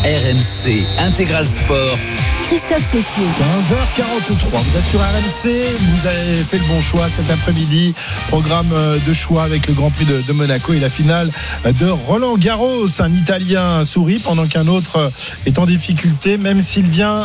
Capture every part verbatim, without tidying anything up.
R M C Intégral Sport. Christophe Cessier. quinze heures quarante-trois, vous êtes sur R M C, vous avez fait le bon choix cet après-midi. Programme de choix avec le Grand Prix de, de Monaco et la finale de Roland Garros. Un Italien sourit pendant qu'un autre est en difficulté, même s'il vient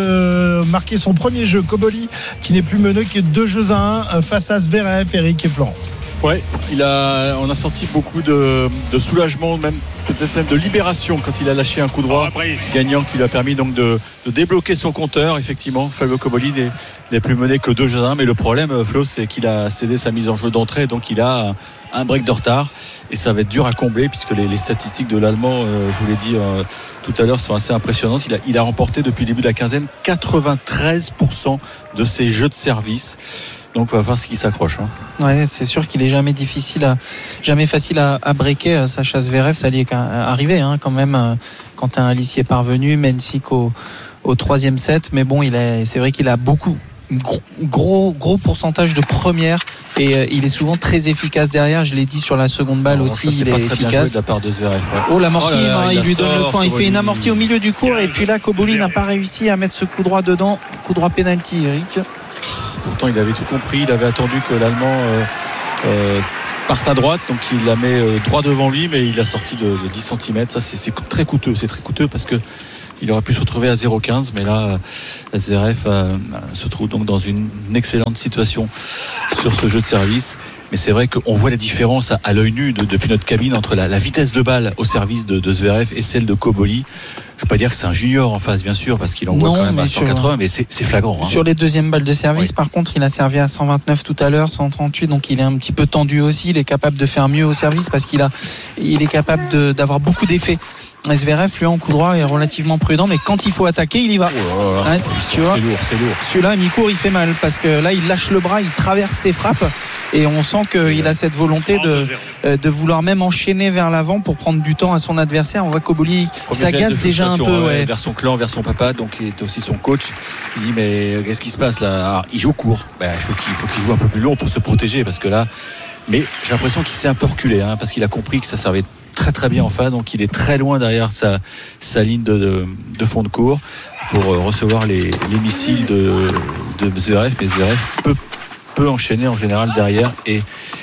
de marquer son premier jeu. Cobolli qui n'est plus mené que deux jeux à un face à Zverev, Eric et Florent. Ouais, il a, on a senti beaucoup de, de soulagement, même peut-être même de libération quand il a lâché un coup droit gagnant qui lui a permis donc de, de débloquer son compteur. Effectivement, Fabio Cobolli n'est, n'est plus mené que deux jeux à un, mais le problème, Flo, c'est qu'il a cédé sa mise en jeu d'entrée, donc il a un break de retard et ça va être dur à combler puisque les, les statistiques de l'Allemand, euh, je vous l'ai dit euh, tout à l'heure, sont assez impressionnantes. Il a, il a remporté depuis le début de la quinzaine quatre-vingt-treize pour cent de ses jeux de service. Donc on va voir ce qui s'accroche. Hein. Ouais, c'est sûr qu'il est jamais difficile, à, jamais facile à, à breaker. Sacha Zverev, ça lui est arrivé hein, quand même quand un lissier parvenu, Mensik au, au troisième set. Mais bon, il a, c'est vrai qu'il a beaucoup gros gros, gros pourcentage de première et euh, il est souvent très efficace derrière. Je l'ai dit sur la seconde balle. Non, aussi, il est efficace. De la part de Zverev, ouais. Oh l'amorti, oh là là, hein, il, il lui sort, donne le point. Il fait une amortie au milieu du court et puis là, Cobolli n'a pas réussi à mettre ce coup droit dedans. Coup droit penalty, Eric. Pourtant il avait tout compris, il avait attendu que l'Allemand euh, euh, parte à droite, donc il la met euh, droit devant lui, mais il a sorti de, de dix centimètres. Ça c'est, c'est très coûteux, c'est très coûteux parce que il aurait pu se retrouver à zéro virgule quinze, mais là Zverev euh, se trouve donc dans une, une excellente situation sur ce jeu de service. Mais c'est vrai qu'on voit la différence à, à l'œil nu de, depuis notre cabine entre la, la vitesse de balle au service de, de Zverev et celle de Cobolli. Je ne veux pas dire que c'est un junior en face, bien sûr, parce qu'il envoie non, quand même à cent quatre-vingts, sur, mais c'est, c'est flagrant. Hein. Sur les deuxièmes balles de service, oui. Par contre, il a servi à cent vingt-neuf tout à l'heure, cent trente-huit, donc il est un petit peu tendu aussi. Il est capable de faire mieux au service parce qu'il a, il est capable de, d'avoir beaucoup d'effets. Zverev, lui, en coup droit, est relativement prudent, mais quand il faut attaquer, il y va. Oh là là, ouais, c'est, tu vois, c'est lourd, c'est lourd. Celui-là, mi-court, il fait mal parce que là, il lâche le bras, il traverse ses frappes et on sent qu'il a cette volonté de, de vouloir même enchaîner vers l'avant pour prendre du temps à son adversaire. On voit Cobolli s'agace déjà un peu. Ouais. Vers son clan, vers son papa, donc il est aussi son coach. Il dit, mais qu'est-ce qui se passe là? Alors, il joue court. Ben, il faut qu'il, faut qu'il joue un peu plus long pour se protéger parce que là, mais j'ai l'impression qu'il s'est un peu reculé hein, parce qu'il a compris que ça servait très très bien en face, donc il est très loin derrière sa, sa ligne de, de, de fond de cours pour recevoir les, les missiles de, de Zverev, mais Zverev peut, peut enchaîner en général derrière et,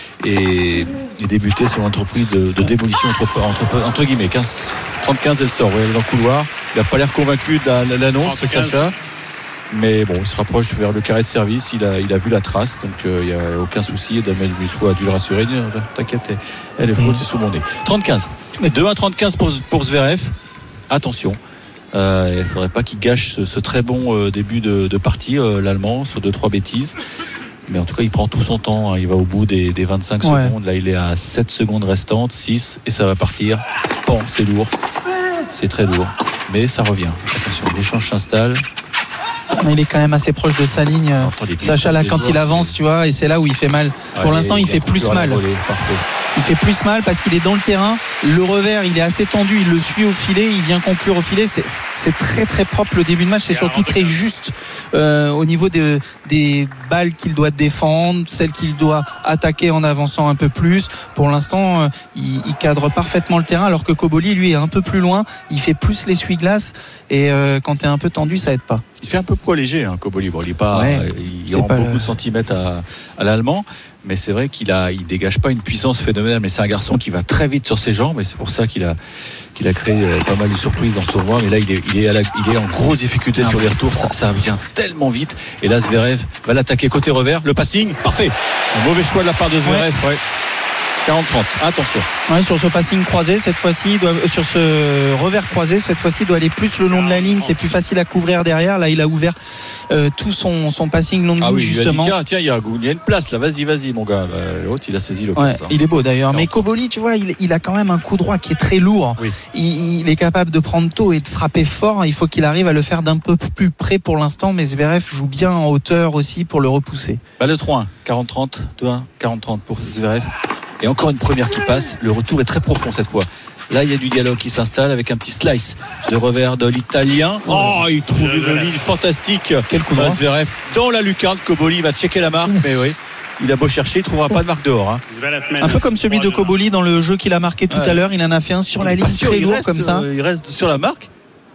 et, et débuter son entreprise de, de démolition entre, entre, entre guillemets. quinze, trente quinze elle sort, elle est dans le couloir, il n'a pas l'air convaincu de l'annonce, c'est Sacha. Mais bon, il se rapproche vers le carré de service. Il a, il a vu la trace, donc il euh, n'y a aucun souci. Damel Musso a dû le rassurer. T'inquiète, elle est faute, c'est sous mon nez. trente quinze. Mais deux à trente quinze pour, pour Zverev. Attention, euh, il ne faudrait pas qu'il gâche ce, ce très bon euh, début de, de partie, euh, l'Allemand, sur deux trois bêtises. Mais en tout cas, il prend tout son temps. Hein. Il va au bout des, des vingt-cinq ouais. secondes. Là, il est à sept secondes restantes, six, et ça va partir. Bon, c'est lourd. C'est très lourd. Mais ça revient. Attention, l'échange s'installe. Il est quand même assez proche de sa ligne. Sacha là quand il avance, tu vois, et c'est là où il fait mal. Pour ouais, l'instant, il, il fait plus mal. Parfait. Il fait plus mal parce qu'il est dans le terrain. Le revers, il est assez tendu. Il le suit au filet. Il vient conclure au filet. C'est, c'est très très propre le début de match. C'est surtout très juste euh, au niveau de, des balles qu'il doit défendre, celles qu'il doit attaquer en avançant un peu plus. Pour l'instant, euh, il, il cadre parfaitement le terrain, alors que Cobolli, lui, est un peu plus loin. Il fait plus l'essuie-glace et euh, quand t'es un peu tendu, ça aide pas. Il fait un peu poids léger, hein, Cobolli. Bon, il est pas, ouais, il rend beaucoup le... de centimètres à, à l'Allemand, mais c'est vrai qu'il a, il dégage pas une puissance phénoménale. Mais c'est un garçon qui va très vite sur ses jambes, et c'est pour ça qu'il a, qu'il a créé pas mal de surprises dans ce tournoi. Mais là, il est, il est, à la, il est en grosse difficulté ah, sur les retours. Ça, ça vient tellement vite. Et là, Zverev va l'attaquer côté revers. Le passing, parfait. Un mauvais choix de la part de Zverev. Ouais. Ouais. quarante trente, attention. Ouais, sur ce passing croisé, cette fois-ci, doit, sur ce revers croisé, cette fois-ci, il doit aller plus le long de la ligne. C'est plus facile à couvrir derrière. Là, il a ouvert euh, tout son, son passing long de ligne, ah oui, justement. Il a dit, tiens, tiens, il y a, il y a une place là. Vas-y, vas-y, mon gars. Bah, l'autre, il a saisi le ouais, il est beau d'ailleurs. Mais Cobolli, tu vois, il, il a quand même un coup droit qui est très lourd. Oui. Il, il est capable de prendre tôt et de frapper fort. Il faut qu'il arrive à le faire d'un peu plus près pour l'instant. Mais Zverev joue bien en hauteur aussi pour le repousser. Bah, le trois un, quarante trente, deux un, quarante trente pour Zverev. Et encore une première qui passe. Le retour est très profond cette fois. Là, il y a du dialogue qui s'installe avec un petit slice de revers de l'Italien. Oh, il trouve une ligne fantastique. Quel coup de Zverev dans la lucarne. Cobolli va checker la marque. Mais oui, il a beau chercher, il ne trouvera pas de marque dehors. Hein. Un peu comme celui de Cobolli dans le jeu qu'il a marqué tout ouais. à l'heure. Il en a fait un sur la ligne très lourd comme ça. Il reste sur la marque.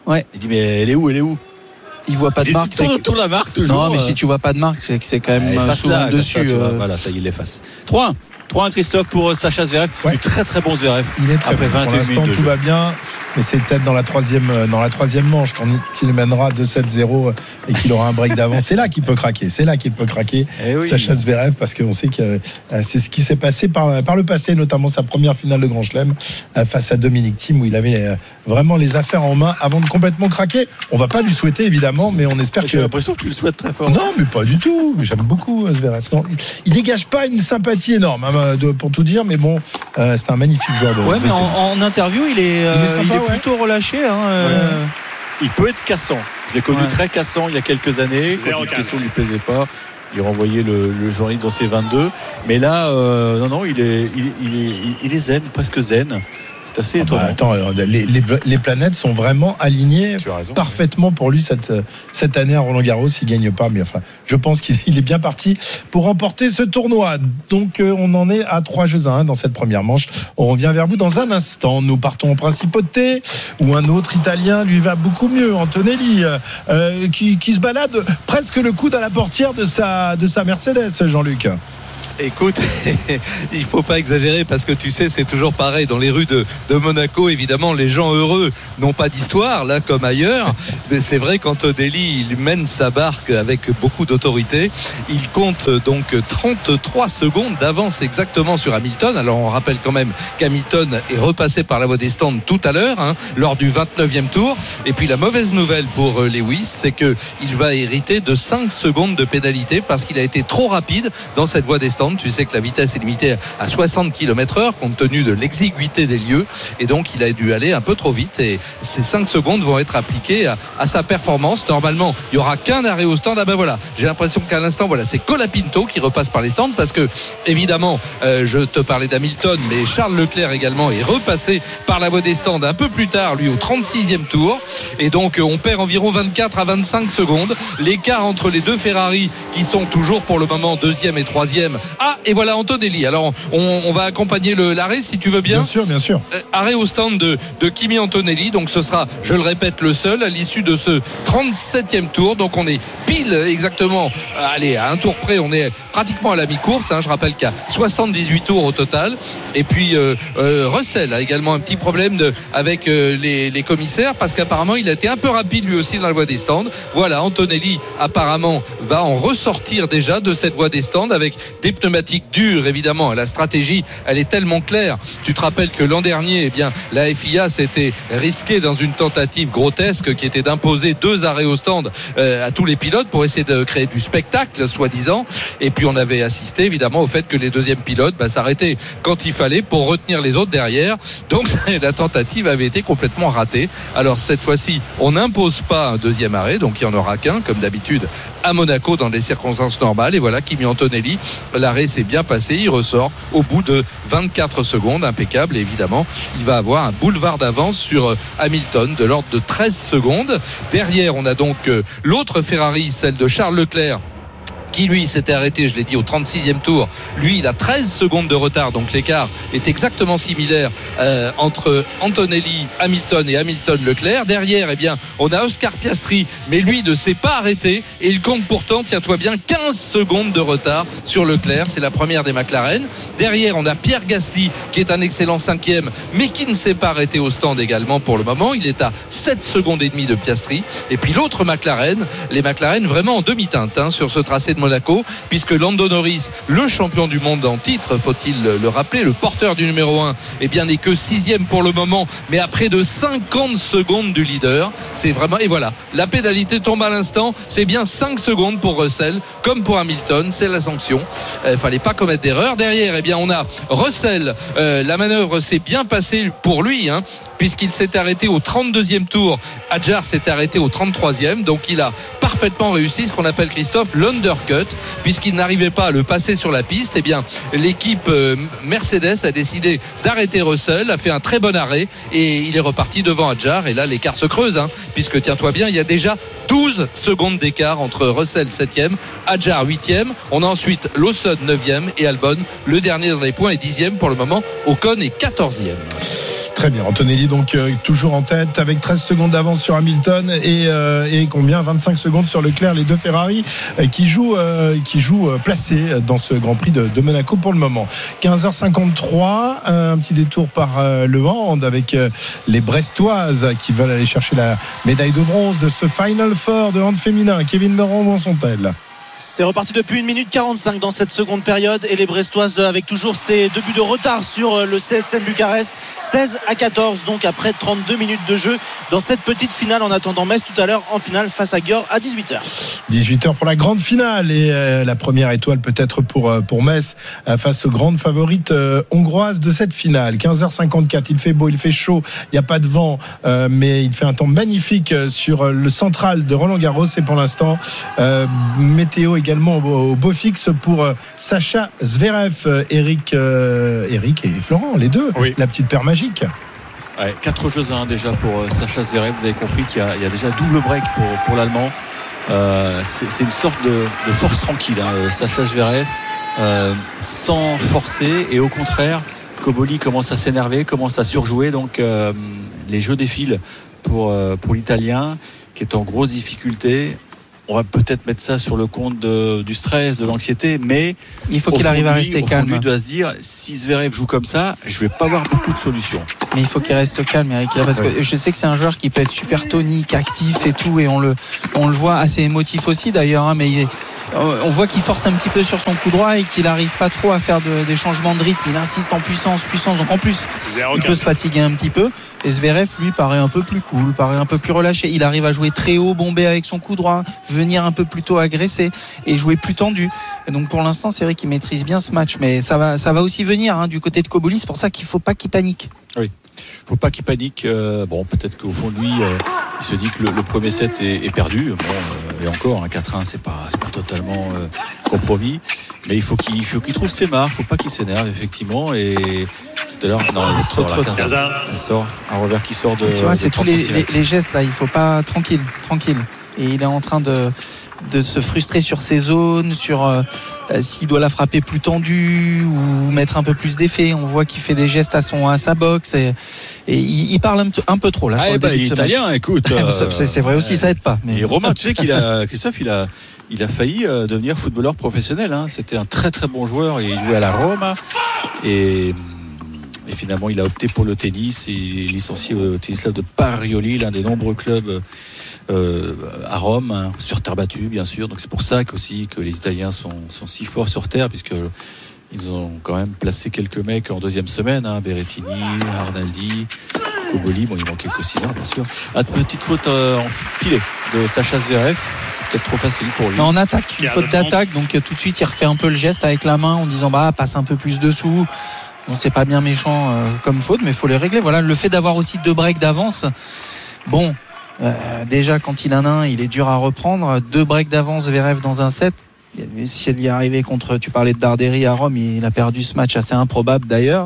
Ouais. Il dit mais elle est où, elle est où? Il voit pas de Il marque. tourne autour de la marque toujours. Non, mais si tu vois pas de marque, c'est que c'est quand même efface souvent là, dessus. ça, tu vois, euh... Voilà, ça il l'efface. trois un. trois un Christophe pour Sacha Zverev. Ouais. Du très très bon Zverev. Il est très Après bon. Pour vingt et une l'instant, minutes de tout jeu. va bien, mais c'est peut-être dans la troisième, dans la troisième manche quand il mènera deux sept zéro et qu'il aura un break d'avance. C'est là qu'il peut craquer. C'est là qu'il peut craquer. Eh oui. Sacha Zverev, parce qu'on sait que euh, c'est ce qui s'est passé par, par le passé, notamment sa première finale de Grand Chelem euh, face à Dominic Thiem, où il avait euh, vraiment les affaires en main avant de complètement craquer. On va pas lui souhaiter évidemment, mais on espère que. J'ai l'impression que tu le souhaites très fort. Non, mais pas du tout. J'aime beaucoup euh, Zverev. Non, il dégage pas une sympathie énorme, hein, de, pour tout dire, mais bon, euh, c'est un magnifique joueur de. Ouais, de mais en, en interview, il est, euh, Il est sympa, il est ouais. plutôt relâché. Hein, euh... Il peut être cassant. Je l'ai connu Ouais. très cassant il y a quelques années. Quand une question ne lui plaisait pas, il renvoyait le, le journaliste dans ses vingt-deux. Mais là, euh, non, non, il est, il, il, est, il est zen, presque zen. C'est assez Ah étonnant. bah, attends, les, les, les planètes sont vraiment alignées Tu as raison. parfaitement pour lui cette, cette année à Roland-Garros. Il gagne pas, mais enfin, je pense qu'il il est bien parti pour remporter ce tournoi. Donc, euh, on en est à trois jeux à un dans cette première manche. On revient vers vous dans un instant. Nous partons en principauté où un autre Italien lui va beaucoup mieux, Antonelli, euh, qui, qui se balade presque le coude à la portière de sa, de sa Mercedes, Jean-Luc. Écoute, il faut pas exagérer parce que tu sais, c'est toujours pareil dans les rues de, de Monaco. Évidemment, les gens heureux n'ont pas d'histoire là comme ailleurs. Mais c'est vrai qu'Antonelli, il mène sa barque avec beaucoup d'autorité. Il compte donc trente-trois secondes d'avance exactement sur Hamilton. Alors on rappelle quand même qu'Hamilton est repassé par la voie des stands tout à l'heure, hein, lors du vingt-neuvième tour. Et puis la mauvaise nouvelle pour Lewis, c'est que il va hériter de cinq secondes de pénalité parce qu'il a été trop rapide dans cette voie des stands. Tu sais que la vitesse est limitée à soixante kilomètres heure compte tenu de l'exiguïté des lieux, et donc il a dû aller un peu trop vite, et ces cinq secondes vont être appliquées à, à sa performance. Normalement il n'y aura qu'un arrêt au stand. Ah ben voilà, j'ai l'impression qu'à l'instant voilà, c'est Colapinto qui repasse par les stands parce que évidemment euh, je te parlais d'Hamilton, mais Charles Leclerc également est repassé par la voie des stands un peu plus tard, lui au trente-sixième tour, et donc on perd environ vingt-quatre à vingt-cinq secondes. L'écart entre les deux Ferrari qui sont toujours pour le moment deuxième et troisième. Ah, et voilà Antonelli. Alors on, on va accompagner le, l'arrêt si tu veux bien. Bien sûr, bien sûr. Euh, arrêt au stand de, de Kimi Antonelli. Donc ce sera, je le répète, le seul à l'issue de ce trente-septième tour. Donc on est pile exactement, euh, allez, à un tour près, on est pratiquement à la mi-course, hein. Je rappelle qu'il y a soixante-dix-huit tours au total. Et puis euh, euh, Russell a également un petit problème de, avec euh, les, les commissaires parce qu'apparemment il a été un peu rapide lui aussi dans la voie des stands. Voilà, Antonelli apparemment va en ressortir déjà de cette voie des stands avec des pneumatiques dures. Évidemment, la stratégie elle est tellement claire. Tu te rappelles que l'an dernier, eh bien, la F I A s'était risquée dans une tentative grotesque qui était d'imposer deux arrêts au stand euh, à tous les pilotes pour essayer de créer du spectacle soi-disant. Et puis on avait assisté évidemment au fait que les deuxièmes pilotes bah, s'arrêtaient quand il fallait pour retenir les autres derrière. Donc la tentative avait été complètement ratée. Alors cette fois-ci on n'impose pas un deuxième arrêt, donc il n'y en aura qu'un comme d'habitude à Monaco dans des circonstances normales. Et voilà, Kimi Antonelli, l'arrêt s'est bien passé, il ressort au bout de vingt-quatre secondes, impeccable. Et évidemment il va avoir un boulevard d'avance sur Hamilton de l'ordre de treize secondes. Derrière on a donc l'autre Ferrari, celle de Charles Leclerc, qui lui s'était arrêté, je l'ai dit, au trente-sixième tour. Lui il a treize secondes de retard, donc l'écart est exactement similaire euh, entre Antonelli, Hamilton et Hamilton Leclerc. Derrière eh bien on a Oscar Piastri, mais lui ne s'est pas arrêté et il compte pourtant, tiens-toi bien, quinze secondes de retard sur Leclerc. C'est la première des McLaren. Derrière on a Pierre Gasly qui est un excellent cinquième mais qui ne s'est pas arrêté au stand également pour le moment. Il est à sept secondes et demie de Piastri. Et puis l'autre McLaren, les McLaren vraiment en demi-teinte hein, sur ce tracé de Monaco, puisque Lando Norris, le champion du monde en titre, faut-il le rappeler, le porteur du numéro un, eh bien n'est que sixième pour le moment, mais à près de cinquante secondes du leader. C'est vraiment, et voilà, la pénalité tombe à l'instant. C'est bien cinq secondes pour Russell comme pour Hamilton, c'est la sanction. Il euh, fallait pas commettre d'erreur. Derrière eh bien on a Russell, euh, la manœuvre s'est bien passée pour lui hein, puisqu'il s'est arrêté au trente-deuxième tour. Adjar s'est arrêté au trente-troisième, donc il a parfaitement réussi ce qu'on appelle, Christophe, l'undercut, puisqu'il n'arrivait pas à le passer sur la piste. Eh bien l'équipe euh, Mercedes a décidé d'arrêter Russell, a fait un très bon arrêt et il est reparti devant Adjar. Et là l'écart se creuse hein, puisque tiens-toi bien, il y a déjà douze secondes d'écart entre Russell septième, Adjar huitième. On a ensuite Lawson neuvième et Albon, le dernier dans les points, est dixième pour le moment. Ocon est quatorzième. Très bien, Antonelli donc euh, toujours en tête avec treize secondes d'avance sur Hamilton et, euh, et combien vingt-cinq secondes sur Leclerc, les deux Ferrari euh, qui jouent, euh, qui jouent euh, placés dans ce Grand Prix de, de Monaco pour le moment. quinze heures cinquante-trois, un petit détour par euh, Le Hand avec euh, les Brestoises qui veulent aller chercher la médaille de bronze de ce Final Four de hand féminin. Kevin Meron, où en sont-elles ? C'est reparti depuis une minute quarante-cinq dans cette seconde période et les Brestoises avec toujours ces deux buts de retard sur le C S M Bucarest, seize à quatorze donc après trente-deux minutes de jeu dans cette petite finale, en attendant Metz tout à l'heure en finale face à Győr à dix-huit heures. dix-huit heures pour la grande finale et euh, la première étoile peut-être pour, euh, pour Metz euh, face aux grandes favorites euh, hongroises de cette finale. quinze heures cinquante-quatre, il fait beau, il fait chaud, il n'y a pas de vent euh, mais il fait un temps magnifique sur le central de Roland-Garros et pour l'instant euh, météo également au, au beau fixe pour euh, Sacha Zverev, Eric, euh, Eric et Florent, les deux, oui. La petite paire magique. Ouais, quatre jeux à un déjà pour euh, Sacha Zverev. Vous avez compris qu'il y a, il y a déjà double break pour, pour l'Allemand. Euh, c'est, c'est une sorte de, de force tranquille, hein, Sacha Zverev, euh, sans forcer, et au contraire, Cobolli commence à s'énerver, commence à surjouer. Donc euh, les jeux défilent pour, euh, pour l'Italien qui est en grosse difficulté. On va peut-être mettre ça sur le compte de, du stress, de l'anxiété, mais il faut qu'il arrive à rester calme. Lui doit se dire, si Zverev joue comme ça, je vais pas avoir beaucoup de solutions. Mais il faut qu'il reste calme, Eric, parce que je sais que c'est un joueur qui peut être super tonique, actif et tout, et on le, on le voit assez émotif aussi d'ailleurs, hein, mais il est, on voit qu'il force un petit peu sur son coup droit et qu'il n'arrive pas trop à faire de, des changements de rythme. Il insiste en puissance, puissance. Donc en plus, il peut se fatiguer un petit peu. Et Zverev, lui, paraît un peu plus cool, paraît un peu plus relâché. Il arrive à jouer très haut, bombé avec son coup droit, venir un peu plus tôt agresser et jouer plus tendu. Et donc pour l'instant, c'est vrai qu'il maîtrise bien ce match, mais ça va, ça va aussi venir hein, du côté de Cobolli. C'est pour ça qu'il ne faut pas qu'il panique. Oui. Faut pas qu'il panique. Euh, bon, peut-être qu'au fond de lui, euh, il se dit que le, le premier set est, est perdu. Bon, euh, et encore, un hein, quatre un, c'est pas, c'est pas totalement euh, compromis. Mais il faut qu'il, il faut qu'il trouve ses marques. Faut pas qu'il s'énerve, effectivement. Et tout à l'heure, non, il sort la quinze, il sort un revers qui sort de. Tu vois, de c'est tous les, les, les gestes là. Il faut pas tranquille, tranquille. Et il est en train de. de se frustrer sur ses zones, sur euh, s'il doit la frapper plus tendue ou mettre un peu plus d'effet. On voit qu'il fait des gestes à son à sa boxe et, et il, il parle un, un peu trop là. Ah, bah, il est italien, match. Écoute. Euh, c'est, c'est vrai aussi, ça aide pas. Mais... Et Romain, tu sais qu'il a, Christophe, il a, il a failli euh, devenir footballeur professionnel. Hein. C'était un très très bon joueur et il jouait à la Roma et. Et finalement, il a opté pour le tennis et est licencié au Tennis Club de Parioli, l'un des nombreux clubs euh, à Rome, hein, sur terre battue, bien sûr. Donc c'est pour ça qu'aussi que les Italiens sont, sont si forts sur terre, puisque ils ont quand même placé quelques mecs en deuxième semaine, hein, Berrettini, Arnaldi, Cobolli. Bon, il manquait Cosina, bien sûr. Ah, petite faute euh, en filet de Sacha Zverev. C'est peut-être trop facile pour lui. Mais en attaque, une faute d'attaque. Donc tout de suite, il refait un peu le geste avec la main en disant bah passe un peu plus dessous. Bon, c'est pas bien méchant euh, comme faute, mais il faut les régler. Voilà, le fait d'avoir aussi deux breaks d'avance. Bon, euh, déjà quand il en a un, il est dur à reprendre. Deux breaks d'avance, Zverev dans un set. Si elle y est arrivée contre, tu parlais de Darderi à Rome, il a perdu ce match assez improbable d'ailleurs.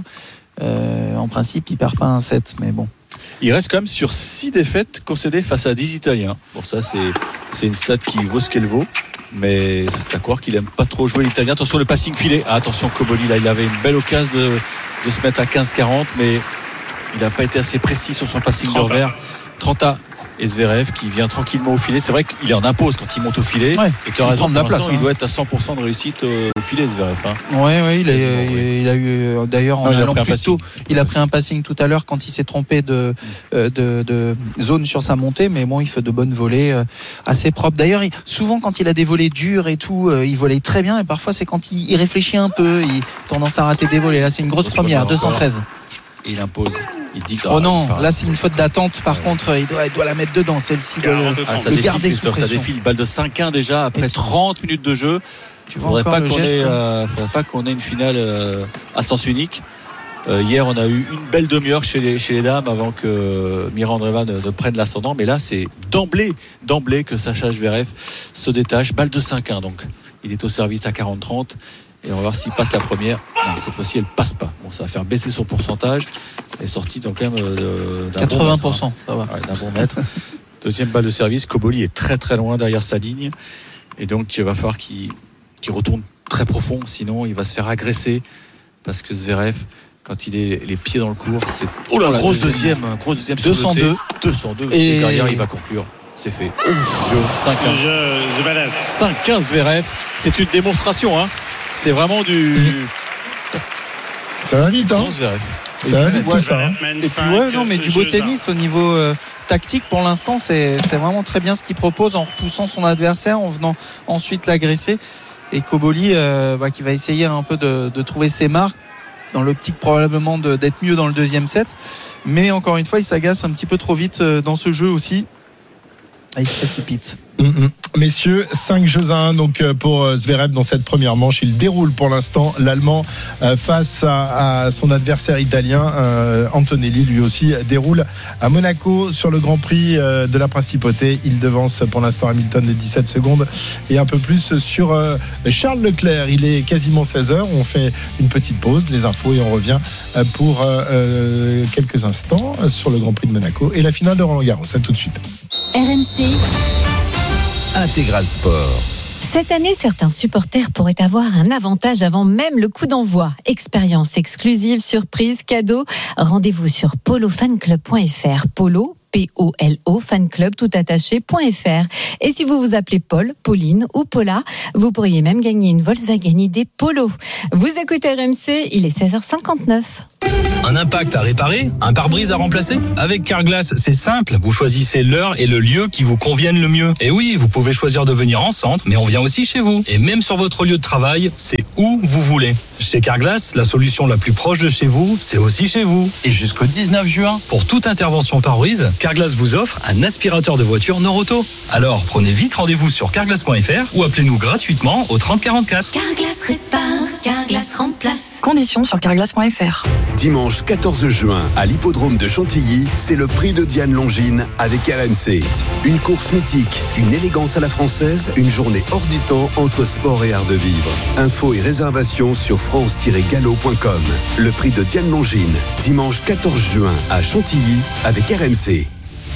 Euh, en principe, il perd pas un set, mais bon. Il reste quand même sur six défaites concédées face à dix Italiens. Bon, ça c'est c'est une stat qui vaut ce qu'elle vaut. Mais c'est à croire qu'il aime pas trop jouer l'italien. Attention le passing filet. Ah, attention Cobolli, là il avait une belle occasion de, de se mettre à quinze quarante, mais il n'a pas été assez précis sur son passing de revers. trente A et Zverev qui vient tranquillement au filet. C'est vrai qu'il en impose quand il monte au filet. Ouais, et tu as raison, pour l'instant, il doit être à cent pour cent de réussite au filet, Zverev. Hein. Ouais, ouais, il, est, oui. il a eu d'ailleurs en non, allant plus tôt, il a pris un passing tout à l'heure quand il s'est trompé de, de, de, de zone sur sa montée, mais bon, il fait de bonnes volées euh, assez propres. D'ailleurs, il, souvent quand il a des volées dures et tout, euh, il volait très bien, et parfois c'est quand il, il réfléchit un peu, il a tendance à rater des volées. Là, c'est une grosse première, deux cent treize. Et il impose. Il dit oh non, là c'est une faute d'attente. Par ouais. contre, il doit, il doit la mettre dedans. Celle-ci doit le, ah, ça le défile, garder sous pression. Ça défile, balle de cinq un déjà après tu... trente minutes de jeu. Tu vois faudrait pas qu'on ait, euh, faudrait pas qu'on ait une finale euh, à sens unique. Euh, hier, on a eu une belle demi-heure chez les, chez les dames avant que euh, Mira Andreeva ne, ne prenne l'ascendant. Mais là, c'est d'emblée, d'emblée que Sacha Zverev se détache. Balle de cinq un, donc il est au service à quarante trente. Et on va voir s'il passe la première. Non, cette fois-ci, elle passe pas. Bon, ça va faire baisser son pourcentage. Elle est sortie donc quand même euh, d'un quatre-vingts pour cent, bon mètre, hein. Ça va. Ouais, d'un bon mètre. Deuxième balle de service, Koboli est très très loin derrière sa ligne. Et donc il va falloir qu'il, qu'il retourne très profond, sinon il va se faire agresser. Parce que Zverev, quand il est les pieds dans le court, c'est. Oh là, grosse deuxième, grosse deuxième deux cent deux. deux cent deux. Et... et derrière, il va conclure. C'est fait. Jeu cinq un. cinq quinze Zverev. C'est une démonstration, hein. C'est vraiment du. Ça va vite, hein. Zverev. Ça va vite tout ça. Hein. Et puis ouais, non, mais du beau tennis au niveau euh, tactique pour l'instant, c'est, c'est vraiment très bien ce qu'il propose en repoussant son adversaire, en venant ensuite l'agresser. Et Koboli euh, bah, qui va essayer un peu de, de trouver ses marques dans l'optique probablement de, d'être mieux dans le deuxième set. Mais encore une fois, il s'agace un petit peu trop vite dans ce jeu aussi. Et il se précipite. Mmh, messieurs, cinq jeux à un donc pour Zverev dans cette première manche. Il déroule pour l'instant l'Allemand face à, à son adversaire italien euh, Antonelli. Lui aussi déroule à Monaco sur le Grand Prix de la Principauté. Il devance pour l'instant Hamilton de dix-sept secondes et un peu plus sur euh, Charles Leclerc. Il est quasiment seize heures. On fait une petite pause, les infos, et on revient pour euh, quelques instants sur le Grand Prix de Monaco et la finale de Roland-Garros. À tout de suite. R M C Intégral Sport. Cette année, certains supporters pourraient avoir un avantage avant même le coup d'envoi. Expérience exclusive, surprise, cadeau. Rendez-vous sur polo fan club point f r. Polo, P O L O, fanclub, tout attaché, .fr. Et si vous vous appelez Paul, Pauline ou Paula, vous pourriez même gagner une Volkswagen I D Polo. Vous écoutez R M C, il est seize heures cinquante-neuf. Un impact à réparer, un pare-brise à remplacer? Avec Carglass, c'est simple. Vous choisissez l'heure et le lieu qui vous conviennent le mieux. Et oui, vous pouvez choisir de venir en centre, mais on vient aussi chez vous. Et même sur votre lieu de travail, c'est où vous voulez. Chez Carglass, la solution la plus proche de chez vous, c'est aussi chez vous. Et jusqu'au dix-neuf juin, pour toute intervention pare-brise, Carglass vous offre un aspirateur de voiture Noroto. Alors, prenez vite rendez-vous sur carglass point f r ou appelez-nous gratuitement au trente quarante-quatre. Carglass répare, Carglass remplace. Conditions sur carglass point f r. Dimanche quatorze juin, à l'hippodrome de Chantilly, c'est le prix de Diane Longine avec R M C. Une course mythique, une élégance à la française, une journée hors du temps entre sport et art de vivre. Infos et réservations sur france tiret galop point com. Le prix de Diane Longine, dimanche quatorze juin à Chantilly avec R M C.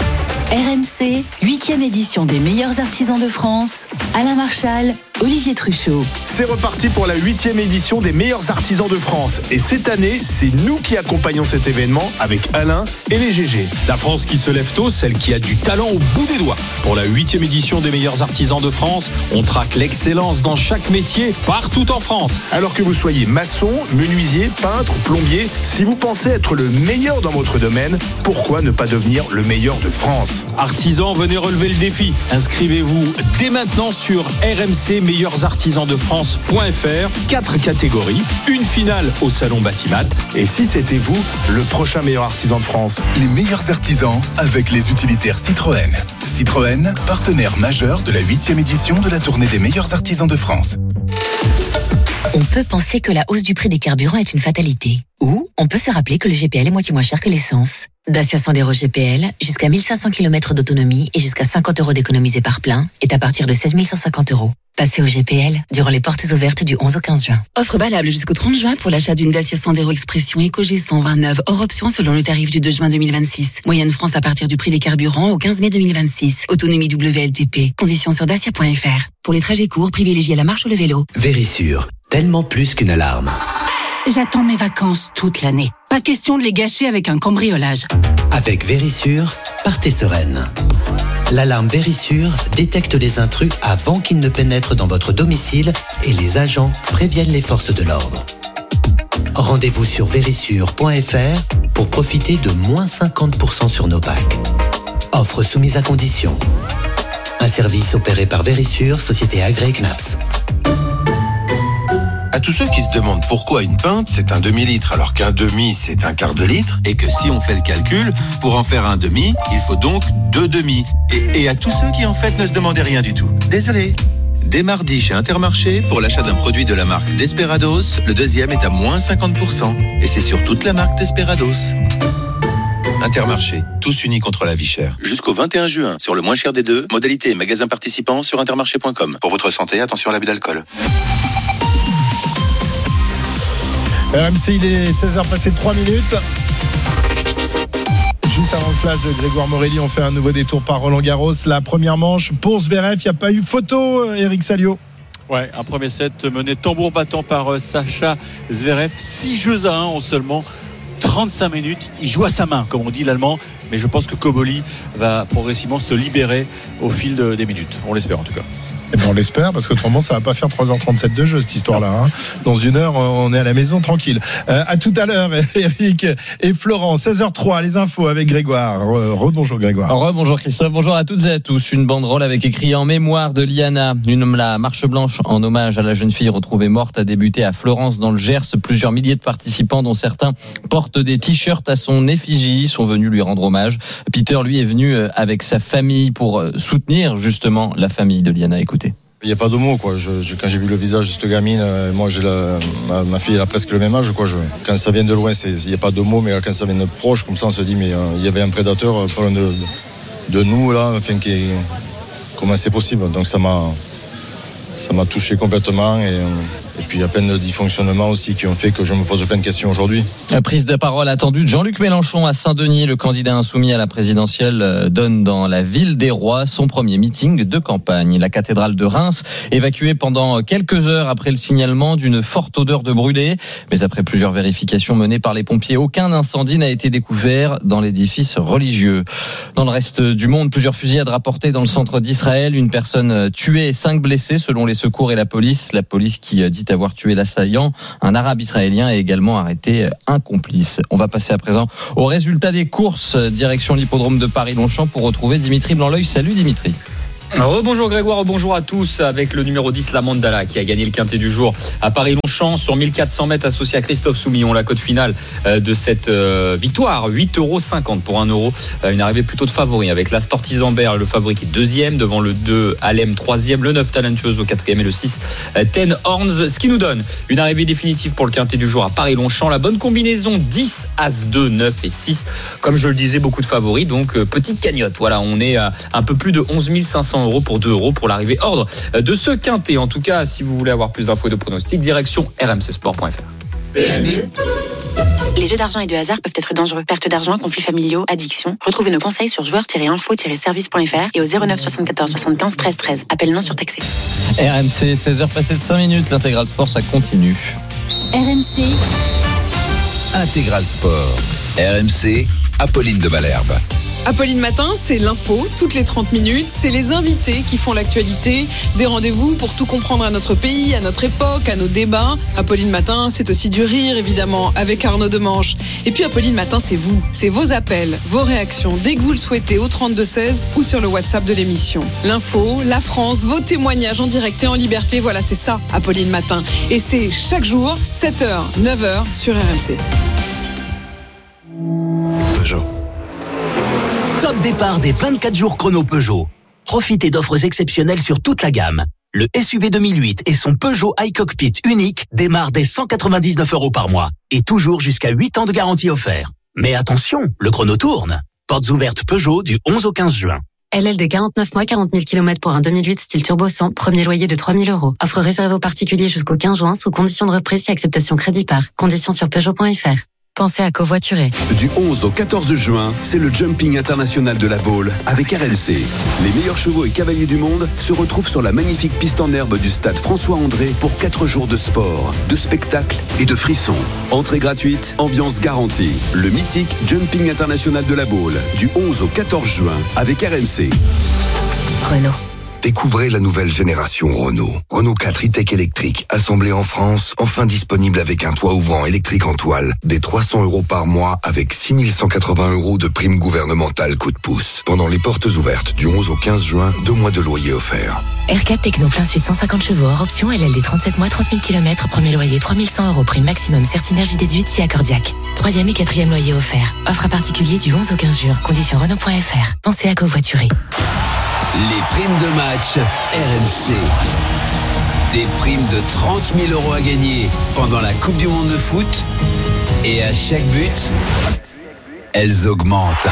R M C, huitième édition des meilleurs artisans de France. Alain Marchal, Olivier Truchot. C'est reparti pour la huitième édition des meilleurs artisans de France. Et cette année, c'est nous qui accompagnons cet événement avec Alain et les G G. La France qui se lève tôt, celle qui a du talent au bout des doigts. Pour la huitième édition des meilleurs artisans de France, on traque l'excellence dans chaque métier, partout en France. Alors que vous soyez maçon, menuisier, peintre, plombier, si vous pensez être le meilleur dans votre domaine, pourquoi ne pas devenir le meilleur de France ? Artisans, venez relever le défi. Inscrivez-vous dès maintenant sur r m c meilleurs artisans de france point f r. Quatre catégories, une finale au salon Batimat. Et si c'était vous, le prochain meilleur artisan de France? Les meilleurs artisans avec les utilitaires Citroën. Citroën, partenaire majeur de la huitième édition de la tournée des meilleurs artisans de France. On peut penser que la hausse du prix des carburants est une fatalité. Ou on peut se rappeler que le G P L est moitié moins cher que l'essence. Dacia Sandero G P L, jusqu'à mille cinq cents kilomètres d'autonomie et jusqu'à cinquante euros d'économisés par plein, est à partir de seize mille cent cinquante euros. Passez au G P L durant les portes ouvertes du onze au quinze juin. Offre valable jusqu'au trente juin pour l'achat d'une Dacia Sandero Expression EcoG cent vingt-neuf hors option selon le tarif du deux juin deux mille vingt-six. Moyenne France à partir du prix des carburants au quinze mai deux mille vingt-six. Autonomie W L T P. Conditions sur dacia point f r. Pour les trajets courts, privilégiez la marche ou le vélo. Vérissure, tellement plus qu'une alarme. J'attends mes vacances toute l'année. Pas question de les gâcher avec un cambriolage. Avec Vérissure, partez sereine. L'alarme Vérissure détecte les intrus avant qu'ils ne pénètrent dans votre domicile et les agents préviennent les forces de l'ordre. Rendez-vous sur vérissure point f r pour profiter de moins cinquante pour cent sur nos packs. Offre soumise à condition. Un service opéré par Vérissure, société agréée C N A P S. À tous ceux qui se demandent pourquoi une pinte c'est un demi-litre alors qu'un demi c'est un quart de litre et que si on fait le calcul, pour en faire un demi, il faut donc deux demi. Et, et à tous ceux qui en fait ne se demandaient rien du tout. Désolé. Dès mardi chez Intermarché, pour l'achat d'un produit de la marque Desperados, le deuxième est à moins cinquante pour cent. Et c'est sur toute la marque Desperados. Intermarché, tous unis contre la vie chère. Jusqu'au vingt et un juin, sur le moins cher des deux, modalité et magasins participants sur intermarché point com. Pour votre santé, attention à l'abus d'alcool. R M C, il est seize heures passées de trois minutes. Juste avant le flash de Grégoire Morelli, on fait un nouveau détour par Roland Garros. La première manche pour Zverev, il n'y a pas eu photo, Eric Salio. Ouais, un premier set mené tambour battant par euh, Sacha Zverev, six jeux à un en seulement trente-cinq minutes. Il joue à sa main, comme on dit l'allemand, mais je pense que Koboli va progressivement se libérer au fil de, des minutes. On l'espère en tout cas. Eh ben on l'espère, parce qu'autrement ça va pas faire trois heures trente-sept de jeu cette histoire-là. Hein. Dans une heure, on est à la maison tranquille. Euh, à tout à l'heure, Eric et Florent. seize heures trois, les infos avec Grégoire. Rebonjour Grégoire. Rebonjour Christophe. Bonjour à toutes et à tous. Une banderole avec écrit en mémoire de Liana. Une la marche blanche en hommage à la jeune fille retrouvée morte a débuté à Florence dans le Gers. Plusieurs milliers de participants, dont certains portent des t-shirts à son effigie, sont venus lui rendre hommage. Peter, lui, est venu avec sa famille pour soutenir justement la famille de Liana. Écoutez. Il n'y a pas de mots, quoi. Je, je, quand j'ai vu le visage de cette gamine, euh, moi j'ai la, ma, ma fille elle a presque le même âge, quoi. Je, quand ça vient de loin, il n'y a pas de mots, mais quand ça vient de proche, comme ça on se dit, mais euh, il y avait un prédateur euh, pas loin de, de nous, là, enfin, qui, comment c'est possible. Donc ça m'a, ça m'a touché complètement. Et, euh, Et puis il y a plein de dysfonctionnements aussi qui ont fait que je me pose plein de questions aujourd'hui. La prise de parole attendue de Jean-Luc Mélenchon à Saint-Denis. Le candidat insoumis à la présidentielle donne dans la ville des Rois son premier meeting de campagne. La cathédrale de Reims, évacuée pendant quelques heures après le signalement d'une forte odeur de brûlé. Mais après plusieurs vérifications menées par les pompiers, aucun incendie n'a été découvert dans l'édifice religieux. Dans le reste du monde, plusieurs fusillades rapportées dans le centre d'Israël. Une personne tuée et cinq blessés selon les secours et la police. La police qui dit avoir tué l'assaillant, un arabe israélien, et également arrêté un complice. On va passer à présent au résultat des courses, direction l'hippodrome de Paris-Longchamp pour retrouver Dimitri Blanc-L'Oeil. Salut Dimitri. Rebonjour Grégoire, rebonjour à tous, avec le numéro dix, la Mandala, qui a gagné le quintet du jour à Paris-Longchamp sur mille quatre cents mètres, associé à Christophe Soumillon. La cote finale de cette victoire, huit euros cinquante pour un euro. Une arrivée plutôt de favori, avec la Stortizambert, le favori qui est deuxième, devant le deux, Alem troisième, le neuf, Talentueuse au quatrième et le six, Ten Horns. Ce qui nous donne une arrivée définitive pour le quintet du jour à Paris-Longchamp. La bonne combinaison, dix, As, deux, neuf et six. Comme je le disais, beaucoup de favoris, donc petite cagnotte. Voilà, on est à un peu plus de onze mille cinq cents euros pour deux euros pour l'arrivée ordre de ce quintet. En tout cas, si vous voulez avoir plus d'infos et de pronostics, direction r m c sport point f r. Les jeux d'argent et de hasard peuvent être dangereux. Perte d'argent, conflits familiaux, addiction. Retrouvez nos conseils sur joueurs tiret info tiret service point f r et au zéro neuf soixante-quatorze soixante-quinze treize treize. Appel non surtaxé. R M C, seize heures passées de cinq minutes. L'intégral sport, ça continue. R M C. Intégral sport. R M C, Apolline de Malherbe. Apolline Matin, c'est l'info, toutes les trente minutes, c'est les invités qui font l'actualité, des rendez-vous pour tout comprendre à notre pays, à notre époque, à nos débats. Apolline Matin, c'est aussi du rire, évidemment, avec Arnaud Demanche. Et puis Apolline Matin, c'est vous, c'est vos appels, vos réactions, dès que vous le souhaitez, au trente-deux seize ou sur le WhatsApp de l'émission. L'info, la France, vos témoignages en direct et en liberté, voilà, c'est ça, Apolline Matin. Et c'est chaque jour, sept heures, neuf heures, sur R M C. Peugeot. Top départ des vingt-quatre jours chrono Peugeot. Profitez d'offres exceptionnelles sur toute la gamme. Le S U V deux mille huit et son Peugeot iCockpit unique démarrent dès cent quatre-vingt-dix-neuf euros par mois et toujours jusqu'à huit ans de garantie offert. Mais attention, le chrono tourne. Portes ouvertes Peugeot du onze au quinze juin. L L D quarante-neuf mois, quarante mille kilomètres pour un deux mille huit style turbo cent, premier loyer de trois mille euros. Offre réservée aux particuliers jusqu'au quinze juin sous condition de reprise et acceptation crédit par. Conditions sur peugeot point f r. Pensez à covoiturer. Du onze au quatorze juin, c'est le Jumping International de la Baule avec R L C. Les meilleurs chevaux et cavaliers du monde se retrouvent sur la magnifique piste en herbe du stade François-André pour quatre jours de sport, de spectacles et de frissons. Entrée gratuite, ambiance garantie. Le mythique Jumping International de la Baule, du onze au quatorze juin avec R M C. Renault. Découvrez la nouvelle génération Renault. Renault quatre e-tech électrique, assemblé en France, enfin disponible avec un toit ouvrant électrique en toile, des trois cents euros par mois avec six mille cent quatre-vingts euros de prime gouvernementale coup de pouce. Pendant les portes ouvertes du onze au quinze juin, deux mois de loyer offerts. R quatre Techno plein sud cent cinquante chevaux hors option, L L D trente-sept mois, trente mille kilomètres, premier loyer trois mille cent euros, prime maximum Certinergie déduite si accordiaque. Troisième et quatrième loyer offert. Offre à particulier du onze au quinze juin. Conditions Renault point f r. Pensez à covoiturer. Les primes de match R M C. Des primes de trente mille euros à gagner pendant la Coupe du Monde de foot. Et à chaque but, elles augmentent.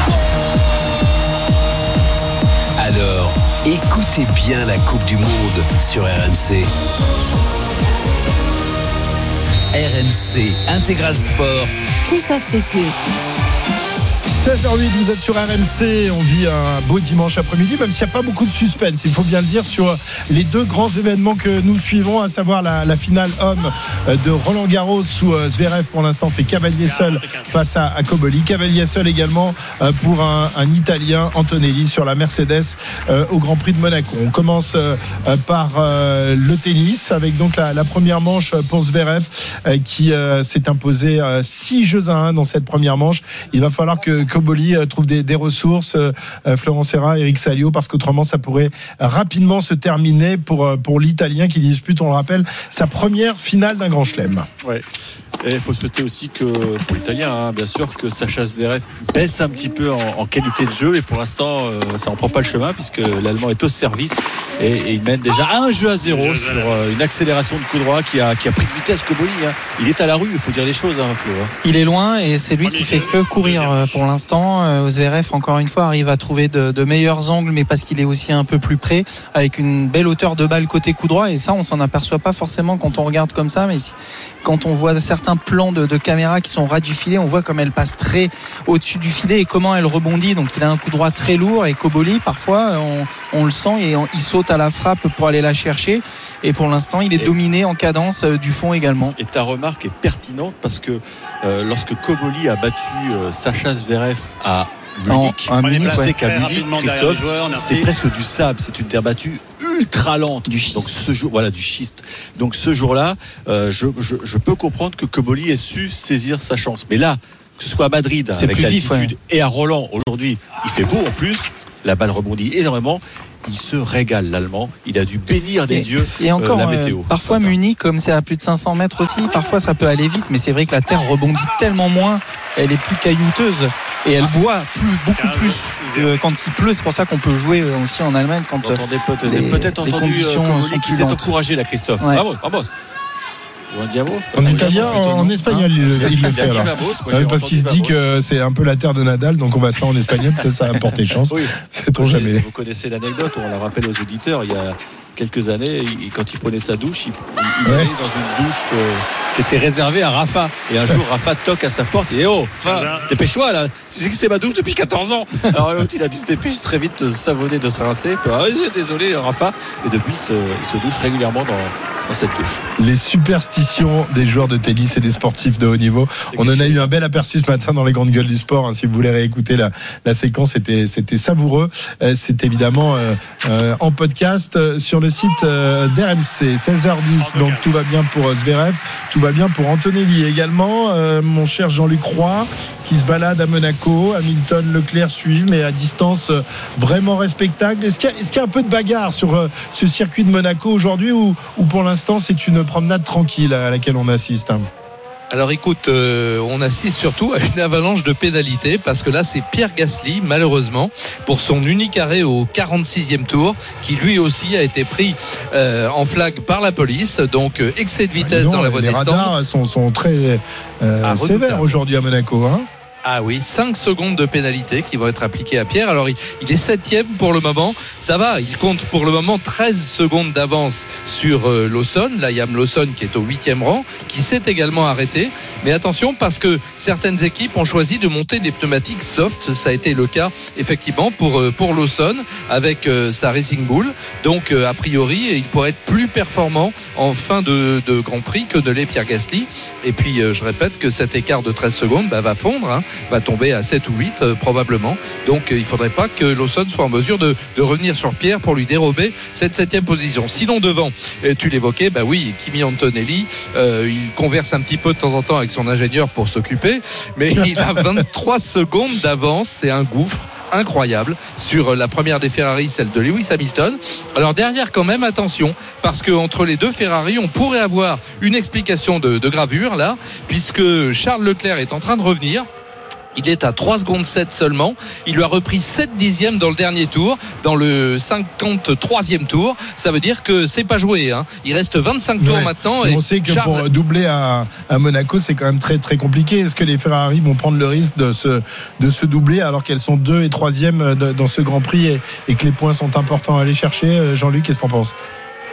Alors, écoutez bien la Coupe du Monde sur R M C. R M C Intégral Sport. Christophe Cessieux. seize heures huit, vous êtes sur R M C. On vit un beau dimanche après-midi, même s'il n'y a pas beaucoup de suspense, il faut bien le dire, sur les deux grands événements que nous suivons, à savoir la, la finale homme de Roland Garros où Zverev pour l'instant fait cavalier seul face à, à Cobolli. Cavalier seul également pour un, un Italien, Antonelli, sur la Mercedes euh, au Grand Prix de Monaco. On commence euh, par euh, le tennis avec donc la, la première manche pour Zverev euh, qui euh, s'est imposé euh, six jeux à un dans cette première manche. Il va falloir que Cobolli trouve des, des ressources, euh, Florent Serra, Eric Salio, parce qu'autrement ça pourrait rapidement se terminer pour, pour l'Italien qui dispute, on le rappelle, sa première finale d'un grand chelem. Ouais. Et il faut souhaiter aussi que, pour l'Italien, hein, bien sûr, que Sacha Zverev baisse un petit peu en, en qualité de jeu. Et pour l'instant, euh, ça n'en prend pas le chemin puisque l'Allemand est au service et, et il mène déjà un jeu à zéro sur euh, une accélération de coup droit qui a, qui a pris de vitesse Cobolli. Hein. Il est à la rue, il faut dire les choses, hein, Flo. Hein. Il est loin et c'est lui qui fait que courir euh, pour l'instant. Euh, Zverev, encore une fois, arrive à trouver de, de meilleurs angles, mais parce qu'il est aussi un peu plus près, avec une belle hauteur de balle côté coup droit. Et ça, on s'en aperçoit pas forcément quand on regarde comme ça, mais si, quand on voit certains plans de, de caméra qui sont ras du filet, on voit comme elle passe très au-dessus du filet et comment elle rebondit. Donc il a un coup droit très lourd et Cobolli parfois on, on le sent et on, il saute à la frappe pour aller la chercher et pour l'instant il est et dominé en cadence du fond également. Et ta remarque est pertinente parce que euh, lorsque Cobolli a battu euh, Sacha Zverev à Munich, en, Munich, tu ouais. sais qu'à Munich, Christophe, c'est presque du sable, c'est une terre battue ultra lente. Du schiste. Donc ce jour, voilà, du schiste. Donc ce jour-là, euh, je, je, je peux comprendre que Cobolli ait su saisir sa chance. Mais là, que ce soit à Madrid c'est avec l'altitude vif, ouais. et à Roland aujourd'hui, il fait beau en plus. La balle rebondit énormément. Il se régale, l'Allemand. Il a dû bénir des et, dieux et encore, euh, la météo. Euh, parfois Munich, comme c'est à plus de cinq cents mètres aussi, parfois ça peut aller vite, mais c'est vrai que la terre rebondit tellement moins, elle est plus caillouteuse et elle boit plus, beaucoup plus euh, quand il pleut. C'est pour ça qu'on peut jouer aussi en Allemagne quand Vous entendez peut-être, les, peut-être les entendu conditions euh, sont qui s'est encouragé là, Christophe. Ouais. Bravo, bravo. Ou un diabo. En italien, en, en espagnol, il, il le fait alors. Moi, parce qu'il se dit que c'est un peu la terre de Nadal, donc on va ça en espagnol, peut-être ça va porter chance. Oui. Sait-on jamais. Vous connaissez l'anecdote, on la rappelle aux auditeurs, il y a quelques années, il, quand il prenait sa douche, il, il, il ouais. allait dans une douche euh, qui était réservée à Rafa. Et un jour, Rafa toque à sa porte et oh, dépêche-toi là, tu sais que c'est ma douche depuis quatorze ans. Alors l'autre, il a dû se dépêcher très vite de savonner, de se rincer. Ah, désolé, Rafa. Et depuis, il se, il se douche régulièrement dans, dans cette douche. Les superstitions des joueurs de tennis et des sportifs de haut niveau. C'est on en a eu un bel aperçu ce matin dans les grandes gueules du sport. Hein, si vous voulez réécouter la, la séquence, c'était, c'était savoureux. Euh, c'est évidemment euh, euh, en podcast euh, sur le site euh, d'R M C. seize heures dix, donc tout va bien pour euh, Zverev, tout va bien pour Antonelli également. Euh, mon cher Jean-Luc Roy qui se balade à Monaco. Hamilton, Leclerc suivent, mais à distance euh, vraiment respectable. Est-ce qu'il y a, est-ce qu'il y a un peu de bagarre sur euh, ce circuit de Monaco aujourd'hui ou, ou pour l'instant c'est une promenade tranquille à laquelle on assiste? Alors écoute, euh, on assiste surtout à une avalanche de pénalités parce que là c'est Pierre Gasly malheureusement pour son unique arrêt au quarante-sixième tour qui lui aussi a été pris euh, en flag par la police, donc euh, excès de vitesse ah, non, dans la voie des stands. Les radars sont, sont très euh, ah, sévères aujourd'hui à Monaco, hein. Ah oui, cinq secondes de pénalité qui vont être appliquées à Pierre. Alors il, il est septième pour le moment, ça va, il compte pour le moment treize secondes d'avance sur euh, Lawson, Liam Lawson qui est au huitième rang, qui s'est également arrêté. Mais attention parce que certaines équipes ont choisi de monter des pneumatiques soft, ça a été le cas effectivement pour, euh, pour Lawson avec euh, sa Racing Bull. Donc euh, a priori il pourrait être plus performant en fin de, de Grand Prix que de l'est Pierre Gasly. Et puis euh, je répète que cet écart de treize secondes bah, va fondre, hein, va tomber à sept ou huit euh, probablement. Donc euh, il ne faudrait pas que Lawson soit en mesure de, de revenir sur Pierre pour lui dérober cette septième position. Sinon devant, euh, tu l'évoquais, bah oui, Kimi Antonelli, euh, il converse un petit peu de temps en temps avec son ingénieur pour s'occuper, mais il a vingt-trois secondes d'avance, c'est un gouffre incroyable sur la première des Ferrari, celle de Lewis Hamilton. Alors derrière quand même, attention, parce qu'entre les deux Ferrari, on pourrait avoir une explication de, de gravure là, puisque Charles Leclerc est en train de revenir. Il est à trois secondes sept seulement. Il lui a repris sept dixièmes dans le dernier tour, dans le cinquante-troisième tour. Ça veut dire que c'est pas joué, hein. Il reste vingt-cinq tours ouais. maintenant. Et on sait que Charles... pour doubler à, à Monaco, c'est quand même très très compliqué. Est-ce que les Ferrari vont prendre le risque de se, de se doubler alors qu'elles sont deux et troisième dans ce Grand Prix et, et que les points sont importants à aller chercher? Jean-Luc, qu'est-ce que t'en penses?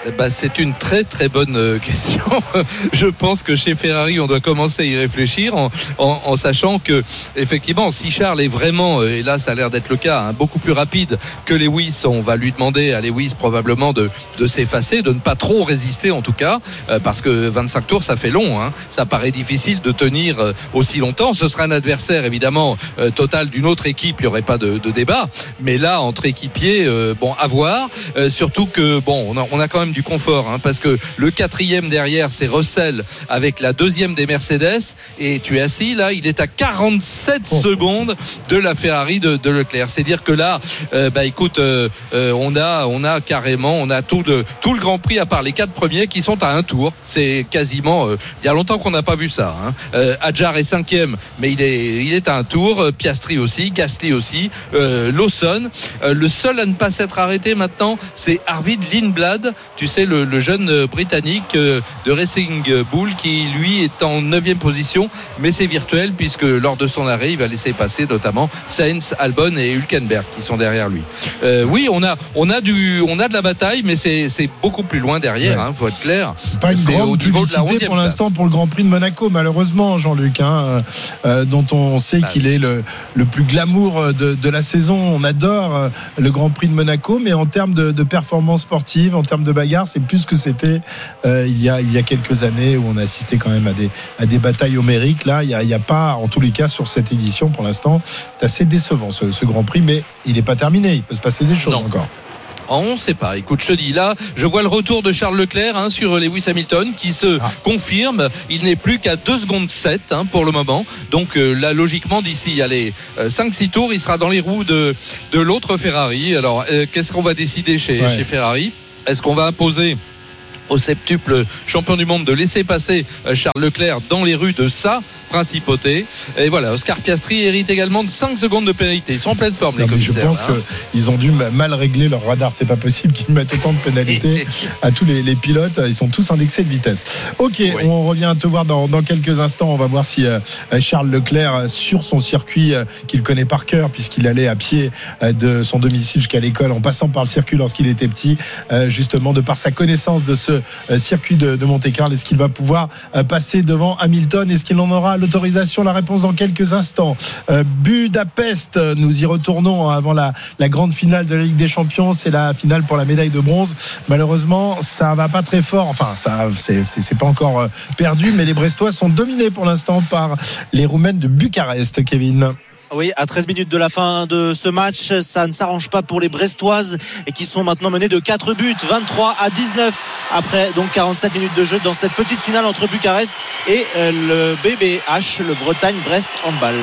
Bah, c'est une très très bonne euh, question. Je pense que chez Ferrari, on doit commencer à y réfléchir en, en, en sachant que, effectivement, si Charles est vraiment, euh, et là ça a l'air d'être le cas, hein, beaucoup plus rapide que Lewis, on va lui demander à Lewis probablement de, de s'effacer, de ne pas trop résister en tout cas, euh, parce que vingt-cinq tours ça fait long, hein. Ça paraît difficile de tenir euh, aussi longtemps. Ce sera un adversaire évidemment euh, total d'une autre équipe, il n'y aurait pas de, de débat, mais là entre équipiers, euh, bon, à voir, euh, surtout que bon, on a, on a quand même du confort, hein, parce que le quatrième derrière c'est Russell avec la deuxième des Mercedes, et tu es assis là, il est à quarante-sept oh. secondes de la Ferrari de, de Leclerc. C'est dire que là euh, bah écoute euh, euh, on a on a carrément on a tout le tout le Grand Prix à part les quatre premiers qui sont à un tour. C'est quasiment euh, il y a longtemps qu'on n'a pas vu ça, hein. euh, Hadjar est cinquième mais il est il est à un tour, Piastri aussi, Gasly aussi, euh, Lawson, euh, le seul à ne pas s'être arrêté maintenant c'est Arvid Lindblad, tu sais le, le jeune britannique euh, de Racing Bull qui lui est en neuvième position, mais c'est virtuel puisque lors de son arrêt il va laisser passer notamment Sainz, Albon et Hülkenberg qui sont derrière lui. Euh, oui, on a on a du on a de la bataille, mais c'est c'est beaucoup plus loin derrière, ouais. hein, faut être clair. C'est pas une c'est grande publicité pour l'instant place. Pour le Grand Prix de Monaco, malheureusement, Jean-Luc, hein, euh, dont on sait bah, qu'il est le le plus glamour de, de la saison. On adore euh, le Grand Prix de Monaco, mais en termes de, de performance sportive, en termes de bagarre, c'est plus que c'était euh, il y a il y a quelques années où on a assisté quand même à des à des batailles homériques. Là, il y a il y a pas, en tous les cas sur cette édition pour l'instant, c'est assez décevant ce, ce Grand Prix, mais il n'est pas terminé. Il peut se passer des choses non. encore. On ne sait pas. Écoute, je te dis là, je vois le retour de Charles Leclerc hein, sur Lewis Hamilton qui se ah. confirme. Il n'est plus qu'à deux secondes sept hein, pour le moment. Donc euh, là, logiquement, d'ici allez, euh, cinq six tours, il sera dans les roues de, de l'autre Ferrari. Alors, euh, qu'est-ce qu'on va décider chez, ouais. chez Ferrari ? Est-ce qu'on va imposer au septuple champion du monde de laisser passer Charles Leclerc dans les rues de sa principauté? Et voilà, Oscar Piastri hérite également de cinq secondes de pénalité. Ils sont en pleine forme, non, les commissaires. Je pense hein. qu'ils ont dû mal régler leur radar. C'est pas possible qu'ils mettent autant de pénalités à tous les, les pilotes. Ils sont tous en excès de vitesse. Ok, oui. On revient te voir dans, dans quelques instants. On va voir si euh, Charles Leclerc, sur son circuit euh, qu'il connaît par cœur, puisqu'il allait à pied euh, de son domicile jusqu'à l'école, en passant par le circuit lorsqu'il était petit, euh, justement, de par sa connaissance de ce euh, circuit de, de Monte-Carlo, est-ce qu'il va pouvoir euh, passer devant Hamilton? Est-ce qu'il en aura l'autorisation? La réponse dans quelques instants. Euh, Budapest, nous y retournons avant la, la grande finale de la Ligue des Champions. C'est la finale pour la médaille de bronze. Malheureusement, ça va pas très fort. Enfin, ça, c'est, c'est, c'est pas encore perdu, mais les Brestois sont dominés pour l'instant par les Roumaines de Bucarest, Kevin. Oui, à treize minutes de la fin de ce match, ça ne s'arrange pas pour les Brestoises et qui sont maintenant menées de quatre buts, vingt-trois à dix-neuf après donc quarante-sept minutes de jeu dans cette petite finale entre Bucarest et le B B H, le Bretagne-Brest Handball.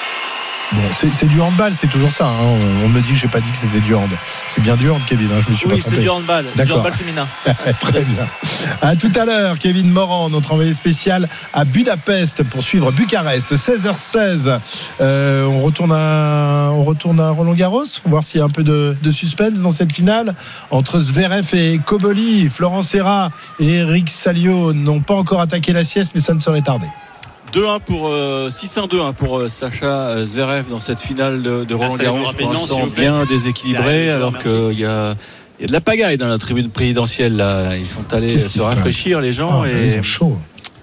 Bon, c'est, c'est du handball, c'est toujours ça. Hein. On me dit que j'ai pas dit que c'était du hand. C'est bien du hand, Kevin. Hein. Je me suis oui, pas trompé. Oui, c'est du handball. D'accord. Du handball féminin. Très bien. À tout à l'heure, Kevin Morand, notre envoyé spécial à Budapest pour suivre Bucarest. seize heures seize. Euh, on retourne à, on retourne à Roland-Garros. Voir s'il y a un peu de, de suspense dans cette finale entre Zverev et Koboli. Florent Serra et Eric Salio n'ont pas encore attaqué la sieste, mais ça ne saurait tarder. deux un pour euh, six un deux un pour euh, Sacha Zverev dans cette finale de, de Roland-Garros, pour l'instant bien déséquilibré, alors qu'il y a, il y a de la pagaille dans la tribune présidentielle là. Ils sont allés Qu'est-ce se rafraîchir les gens oh, et ils ont chaud.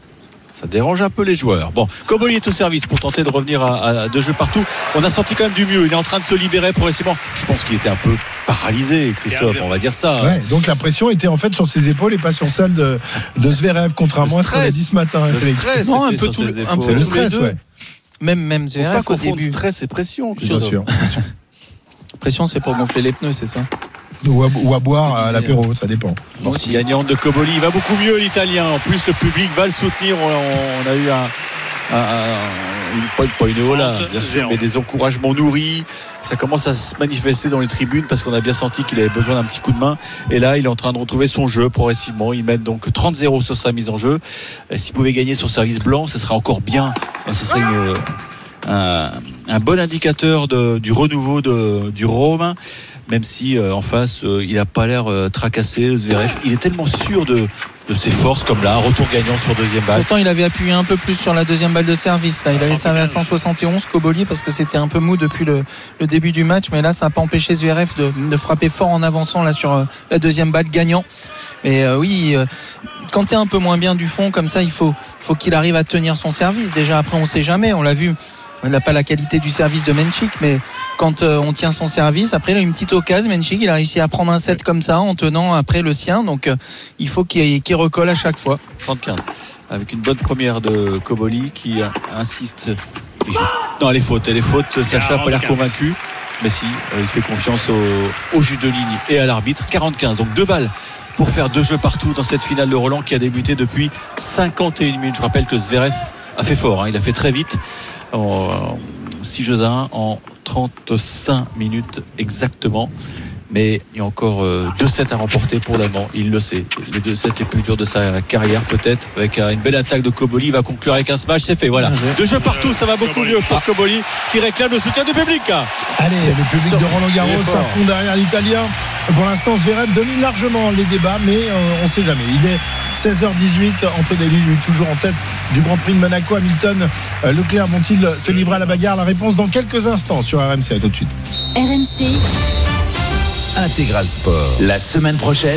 Ça dérange un peu les joueurs. Bon, Koboli est au service pour tenter de revenir à, à deux jeux partout. On a senti quand même du mieux. Il est en train de se libérer progressivement. Je pense qu'il était un peu paralysé, Christophe, on va dire ça. Ouais, donc la pression était en fait sur ses épaules et pas sur celle de, de Zverev, contrairement à ce qu'on a dit ce matin. Le stress, non, un peu tout, un peu le stress, ouais. Même, même Zverev. Faut pas confondre stress et pression. Bien sûr. Pression, c'est pour gonfler les pneus, c'est ça? Ou à, ou à boire à l'apéro, ça dépend. Bon, si gagnante de Koboli, il va beaucoup mieux l'Italien. En plus, le public va le soutenir. On, on a eu un, un, un une, pas, pas une hola, bien sûr, mais des encouragements nourris. Ça commence à se manifester dans les tribunes parce qu'on a bien senti qu'il avait besoin d'un petit coup de main. Et là, il est en train de retrouver son jeu progressivement. Il mène donc trente zéro sur sa mise en jeu. Et s'il pouvait gagner sur service blanc, ce serait encore bien. Ce serait une, un, un bon indicateur de, du renouveau de, du Romain. Même si euh, en face euh, il n'a pas l'air euh, tracassé, Zverev. Il est tellement sûr de, de de ses forces comme là, retour gagnant sur deuxième balle. Pourtant il avait appuyé un peu plus sur la deuxième balle de service. Là. Il avait servi à cent soixante et onze Koboli parce que c'était un peu mou depuis le, le début du match, mais là ça n'a pas empêché Zverev de, de frapper fort en avançant là sur euh, la deuxième balle gagnant. Et euh, oui, euh, quand tu es un peu moins bien du fond comme ça, il faut, faut qu'il arrive à tenir son service. Déjà après on sait jamais, on l'a vu. Il n'a pas la qualité du service de Menchik, mais quand euh, on tient son service, après il a une petite occasion. Menchik, il a réussi à prendre un set comme ça en tenant après le sien, donc euh, il faut qu'il, qu'il recolle à chaque fois. trente-quinze avec une bonne première de Koboli qui insiste. Et joue. Non, elle est faute, elle est faute. Sacha n'a pas l'air convaincu, mais si, il fait confiance au, au juge de ligne et à l'arbitre. quarante-quinze, donc deux balles pour faire deux jeux partout dans cette finale de Roland qui a débuté depuis cinquante et une minutes. Je rappelle que Zverev a fait fort, hein, il a fait très vite. En six jeux à un en trente-cinq minutes exactement, mais il y a encore deux sets à remporter pour l'Allemand, il le sait, les deux sets les plus durs de sa carrière peut-être, avec une belle attaque de Koboli. Il va conclure avec un smash, c'est fait, voilà, deux jeux partout, ça va beaucoup mieux pour Koboli qui réclame le soutien du public. Allez, le public de Roland Garros à fond derrière l'Italien. Pour l'instant, Zverev domine largement les débats, mais on ne sait jamais. Il est seize heures dix-huit, Antonelli lui toujours en tête du Grand Prix de Monaco. Hamilton, euh, Leclerc vont-ils se livrer à la bagarre? La réponse dans quelques instants sur R M C. À tout de suite. R M C Intégral Sport. La semaine prochaine,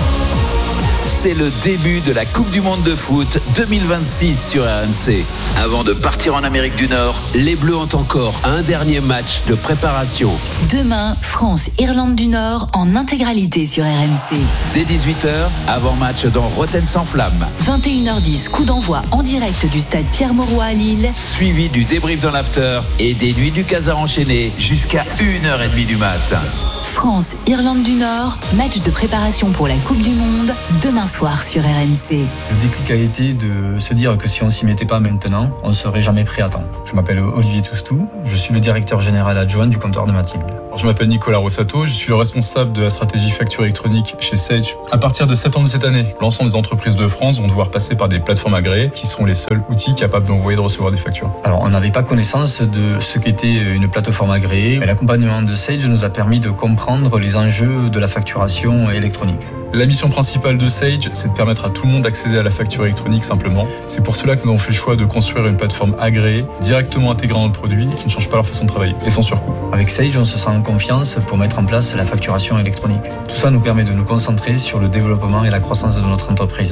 c'est le début de la Coupe du Monde de foot deux mille vingt-six sur R M C. Avant de partir en Amérique du Nord, les Bleus ont encore un dernier match de préparation. Demain, France-Irlande du Nord en intégralité sur R M C. Dès dix-huit heures, avant-match dans Rotten sans flamme. vingt et une heures dix, coup d'envoi en direct du stade Pierre-Mauroy à Lille. Suivi du débrief dans l'after et des nuits du Casar enchaîné jusqu'à une heure trente du matin. France, Irlande du Nord, match de préparation pour la Coupe du Monde, demain soir sur R M C. Le déclic a été de se dire que si on s'y mettait pas maintenant, on ne serait jamais prêt à temps. Je m'appelle Olivier Toustou, je suis le directeur général adjoint du comptoir de Mathilde. Alors, je m'appelle Nicolas Rossato, je suis le responsable de la stratégie facture électronique chez Sage. À partir de septembre de cette année, l'ensemble des entreprises de France vont devoir passer par des plateformes agréées qui seront les seuls outils capables d'envoyer et de recevoir des factures. Alors, on n'avait pas connaissance de ce qu'était une plateforme agréée. L'accompagnement de Sage nous a permis de comprendre les enjeux de la facturation électronique. La mission principale de Sage, c'est de permettre à tout le monde d'accéder à la facture électronique simplement. C'est pour cela que nous avons fait le choix de construire une plateforme agréée, directement intégrée dans le produit, qui ne change pas leur façon de travailler et sans surcoût. Avec Sage, on se sent en confiance pour mettre en place la facturation électronique. Tout ça nous permet de nous concentrer sur le développement et la croissance de notre entreprise.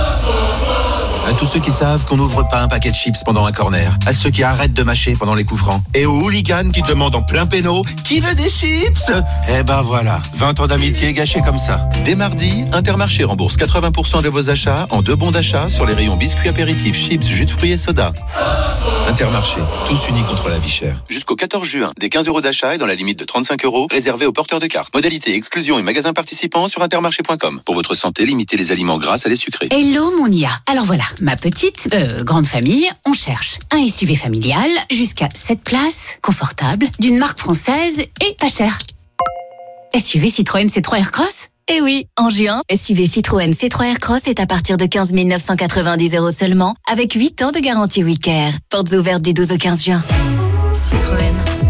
À tous ceux qui savent qu'on n'ouvre pas un paquet de chips pendant un corner, à ceux qui arrêtent de mâcher pendant les coups francs, et aux hooligans qui demandent en plein péno « Qui veut des chips ?» Eh ben voilà, vingt ans d'amitié gâchés comme ça. Dès mardi, Intermarché rembourse quatre-vingts pour cent de vos achats en deux bons d'achat sur les rayons biscuits apéritifs, chips, jus de fruits et soda. Intermarché, tous unis contre la vie chère. Jusqu'au quatorze juin, des quinze euros d'achat et dans la limite de trente-cinq euros, réservés aux porteurs de cartes. Modalité, exclusion et magasins participants sur intermarché point com. Pour votre santé, limitez les aliments gras à les sucrés. Hello mon I A. Alors voilà, ma petite, euh, grande famille, on cherche un S U V familial jusqu'à sept places, confortable, d'une marque française et pas cher. S U V Citroën C trois Aircross ? Eh oui, en juin, S U V Citroën C trois Aircross est à partir de quinze mille neuf cent quatre-vingt-dix euros seulement, avec huit ans de garantie WeCare. Portes ouvertes du douze au quinze juin. Citroën.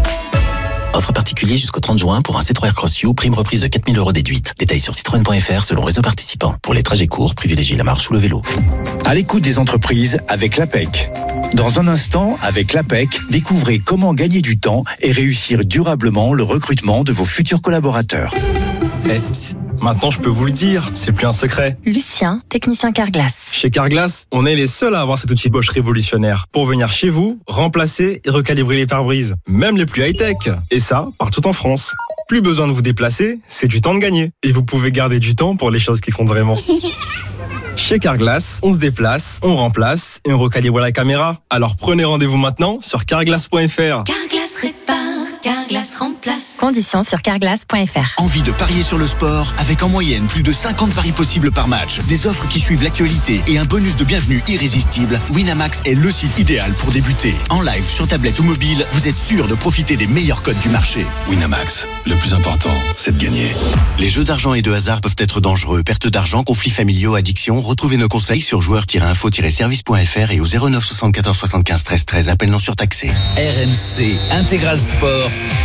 Offre particulier jusqu'au trente juin pour un C trois Aircross U, prime reprise de quatre mille euros déduite. Détails sur citroën point f r selon réseau participant. Pour les trajets courts, privilégiez la marche ou le vélo. À l'écoute des entreprises avec l'A P E C. Dans un instant, avec l'A P E C, découvrez comment gagner du temps et réussir durablement le recrutement de vos futurs collaborateurs. Eh, psst, maintenant je peux vous le dire, c'est plus un secret. Lucien, technicien Carglass. Chez Carglass, on est les seuls à avoir cet outil Bosch révolutionnaire pour venir chez vous, remplacer et recalibrer les pare-brises, même les plus high-tech. Et ça, partout en France. Plus besoin de vous déplacer, c'est du temps de gagner. Et vous pouvez garder du temps pour les choses qui comptent vraiment. Chez Carglass, on se déplace, on remplace et on recalibre la caméra. Alors prenez rendez-vous maintenant sur carglass point f r. Carglass répare, Carglass remplace. Conditions sur carglass point f r. Envie de parier sur le sport avec en moyenne plus de cinquante paris possibles par match, des offres qui suivent l'actualité et un bonus de bienvenue irrésistible? Winamax est le site idéal pour débuter. En live, sur tablette ou mobile, vous êtes sûr de profiter des meilleurs codes du marché. Winamax, le plus important, c'est de gagner. Les jeux d'argent et de hasard peuvent être dangereux. Perte d'argent, conflits familiaux, addiction. Retrouvez nos conseils sur joueurs tiret info tiret service point f r et au zéro neuf soixante-quatorze soixante-quinze treize treize. Appel non surtaxé. R M C Intégral Sport. Christophe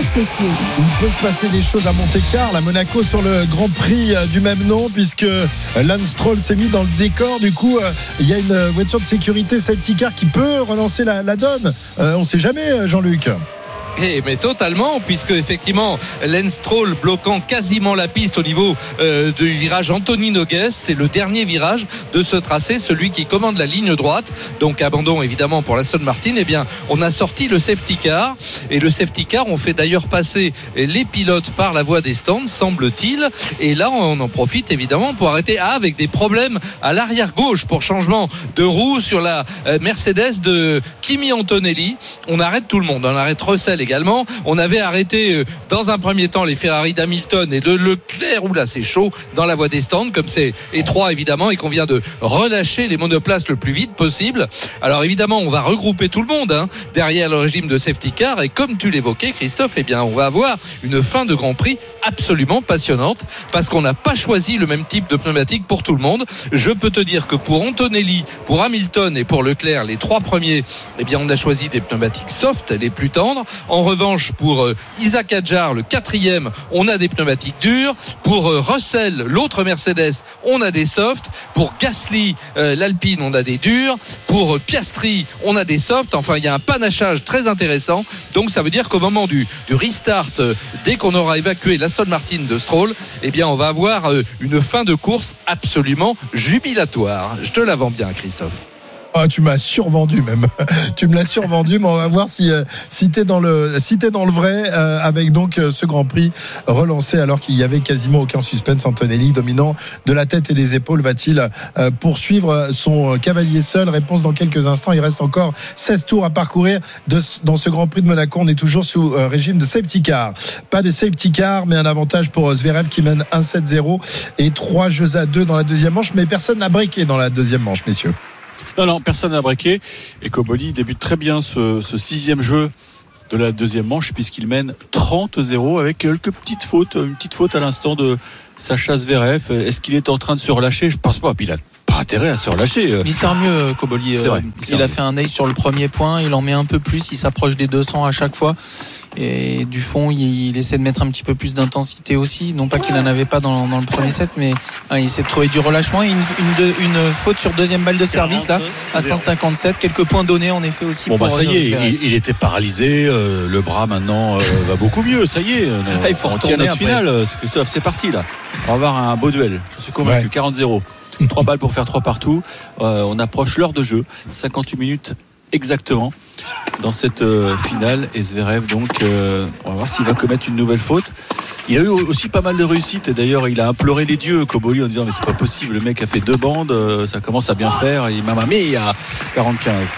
R C C. Il peut se passer des choses à Monte-Carlo, à Monaco, sur le Grand Prix du même nom, puisque Lance Stroll s'est mis dans le décor. Du coup, il y a une voiture de sécurité safety car qui peut relancer la, la donne. Euh, on ne sait jamais, Jean-Luc. Eh, mais totalement, puisque effectivement Lance Stroll bloquant quasiment la piste au niveau euh, du virage Anthony Nogues, c'est le dernier virage de ce tracé, celui qui commande la ligne droite, donc abandon évidemment pour l'Aston Martin. Eh bien, on a sorti le safety car, et le safety car, on fait d'ailleurs passer les pilotes par la voie des stands, semble-t-il, et là on en profite évidemment pour arrêter, ah, avec des problèmes à l'arrière gauche pour changement de roue sur la euh, Mercedes de Kimi Antonelli. On arrête tout le monde, on arrête Russell également. On avait arrêté dans un premier temps les Ferrari d'Hamilton et de Leclerc, où là c'est chaud dans la voie des stands, comme c'est étroit évidemment, et qu'on vient de relâcher les monoplaces le plus vite possible. Alors évidemment on va regrouper tout le monde hein, derrière le régime de safety car, et comme tu l'évoquais Christophe, eh bien on va avoir une fin de Grand Prix absolument passionnante, parce qu'on n'a pas choisi le même type de pneumatique pour tout le monde. Je peux te dire que pour Antonelli, pour Hamilton et pour Leclerc, les trois premiers, eh bien on a choisi des pneumatiques soft, les plus tendres. En revanche, pour Isaac Hadjar, le quatrième, on a des pneumatiques dures. Pour Russell, l'autre Mercedes, on a des softs. Pour Gasly, euh, l'Alpine, on a des durs. Pour Piastri, on a des softs. Enfin, il y a un panachage très intéressant. Donc, ça veut dire qu'au moment du, du restart, euh, dès qu'on aura évacué l'Aston Martin de Stroll, eh bien, on va avoir euh, une fin de course absolument jubilatoire. Je te la vends bien, Christophe. Ah, tu m'as survendu même. Tu me l'as survendu, mais on va voir si, si t'es dans le, si t'es dans le vrai, euh, avec donc ce Grand Prix relancé alors qu'il y avait quasiment aucun suspense. Antonelli dominant de la tête et des épaules, va-t-il euh, poursuivre son cavalier seul? Réponse dans quelques instants. Il reste encore seize tours à parcourir de, dans ce Grand Prix de Monaco. On est toujours sous euh, régime de safety car. Pas de safety car, mais un avantage pour Zverev qui mène un sept zéro et trois jeux à deux dans la deuxième manche, mais personne n'a breaké dans la deuxième manche, messieurs. Non, non, personne n'a breaké. Et Koboli débute très bien ce, ce sixième jeu de la deuxième manche, puisqu'il mène trente zéro avec quelques petites fautes. Une petite faute à l'instant de Sacha Zverev. Est-ce qu'il est en train de se relâcher? Je pense pas. Puis il a pas intérêt à se relâcher. Il sert mieux, Koboli. C'est vrai, il, il a fait un ace sur le premier point. Il en met un peu plus. Il s'approche des deux cents à chaque fois. Et du fond, il, il essaie de mettre un petit peu plus d'intensité aussi. Non pas qu'il n'en avait pas dans, dans le premier set, mais hein, il essaie de trouver du relâchement. Et une, une, une faute sur deuxième balle de service là, à cent cinquante-sept. Quelques points donnés en effet aussi. Bon, pour bah ça y est, il, il était paralysé. Euh, le bras maintenant euh, va beaucoup mieux. Ça y est. Ah, il faut retourner notre finale. Christophe, c'est parti là. On va avoir un beau duel. Je suis convaincu. Ouais. quarante zéro. Trois balles pour faire trois partout. Euh, on approche l'heure de jeu. cinquante-huit minutes exactement dans cette euh, finale. Et Zverev, donc, euh, on va voir s'il va commettre une nouvelle faute. Il y a eu aussi pas mal de réussites. Et d'ailleurs, il a imploré les dieux, Koboli, en disant mais c'est pas possible. Le mec a fait deux bandes. Euh, ça commence à bien faire. Et m'a mis à quarante quinze.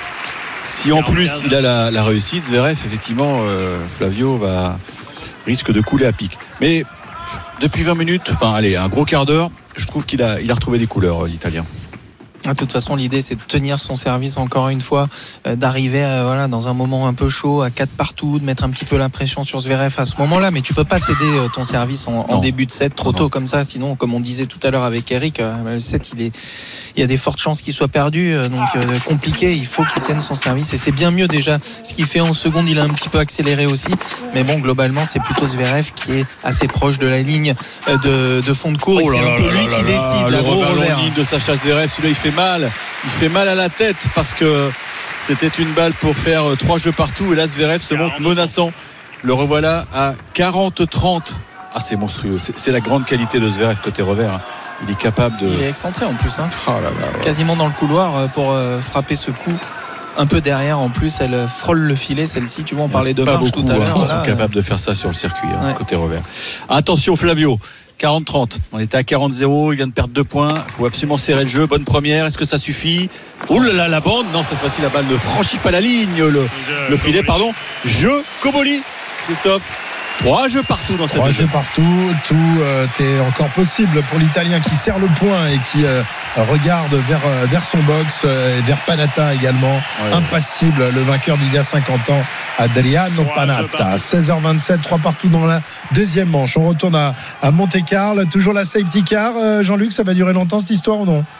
Si en plus il a la, la réussite, Zverev, effectivement, euh, Flavio va risque de couler à pic. Mais depuis vingt minutes, enfin allez, un gros quart d'heure, je trouve qu'il a, il a retrouvé des couleurs, l'Italien. De toute façon, l'idée c'est de tenir son service encore une fois, euh, d'arriver à, voilà, dans un moment un peu chaud, à quatre partout, de mettre un petit peu la pression sur Zverev à ce moment-là. Mais tu peux pas céder euh, ton service en, en début de set trop non. tôt comme ça. Sinon, comme on disait tout à l'heure avec Eric, euh, le set il est, il y a des fortes chances qu'il soit perdu. Euh, donc euh, compliqué. Il faut qu'il tienne son service et c'est bien mieux déjà. Ce qu'il fait en seconde, il a un petit peu accéléré aussi. Mais bon, globalement, c'est plutôt Zverev qui est assez proche de la ligne de, de fond de cours. Oh et c'est un peu lui qui décide. Le revers en ligne de Sacha Zverev, celui-là il fait mal. Il fait mal à la tête parce que c'était une balle pour faire trois jeux partout et là Zverev se montre menaçant. Le revoilà à quarante trente. Ah, c'est monstrueux. C'est, c'est la grande qualité de Zverev côté revers. Il est capable de. Il est excentré en plus. Hein. Oh là là, ouais. Quasiment dans le couloir pour frapper ce coup. Un peu derrière en plus, elle frôle le filet celle-ci. Tu vois, on parlait de pas marche beaucoup, tout à l'heure. Ils là, sont capables de faire ça sur le circuit hein, ouais. côté revers. Attention Flavio. quarante trente. On était à quarante zéro. Il vient de perdre deux points. Il faut absolument serrer le jeu. Bonne première. Est-ce que ça suffit? Oh là là, la bande. Non, cette fois-ci, la balle ne franchit pas la ligne. Le, le filet, pardon. Jeu Koboli. Christophe. Trois jeux partout dans cette Trois jeux partout. Tout euh, est encore possible pour l'Italien qui serre le point et qui euh, regarde vers, euh, vers son box euh, et vers Panatta également. Ouais. Impassible, le vainqueur d'il y a cinquante ans, Adriano Panatta. seize heures vingt-sept, trois partout dans la deuxième manche. On retourne à, à Monte-Carlo. Toujours la safety car. Euh, Jean-Luc, ça va durer longtemps cette histoire ou non?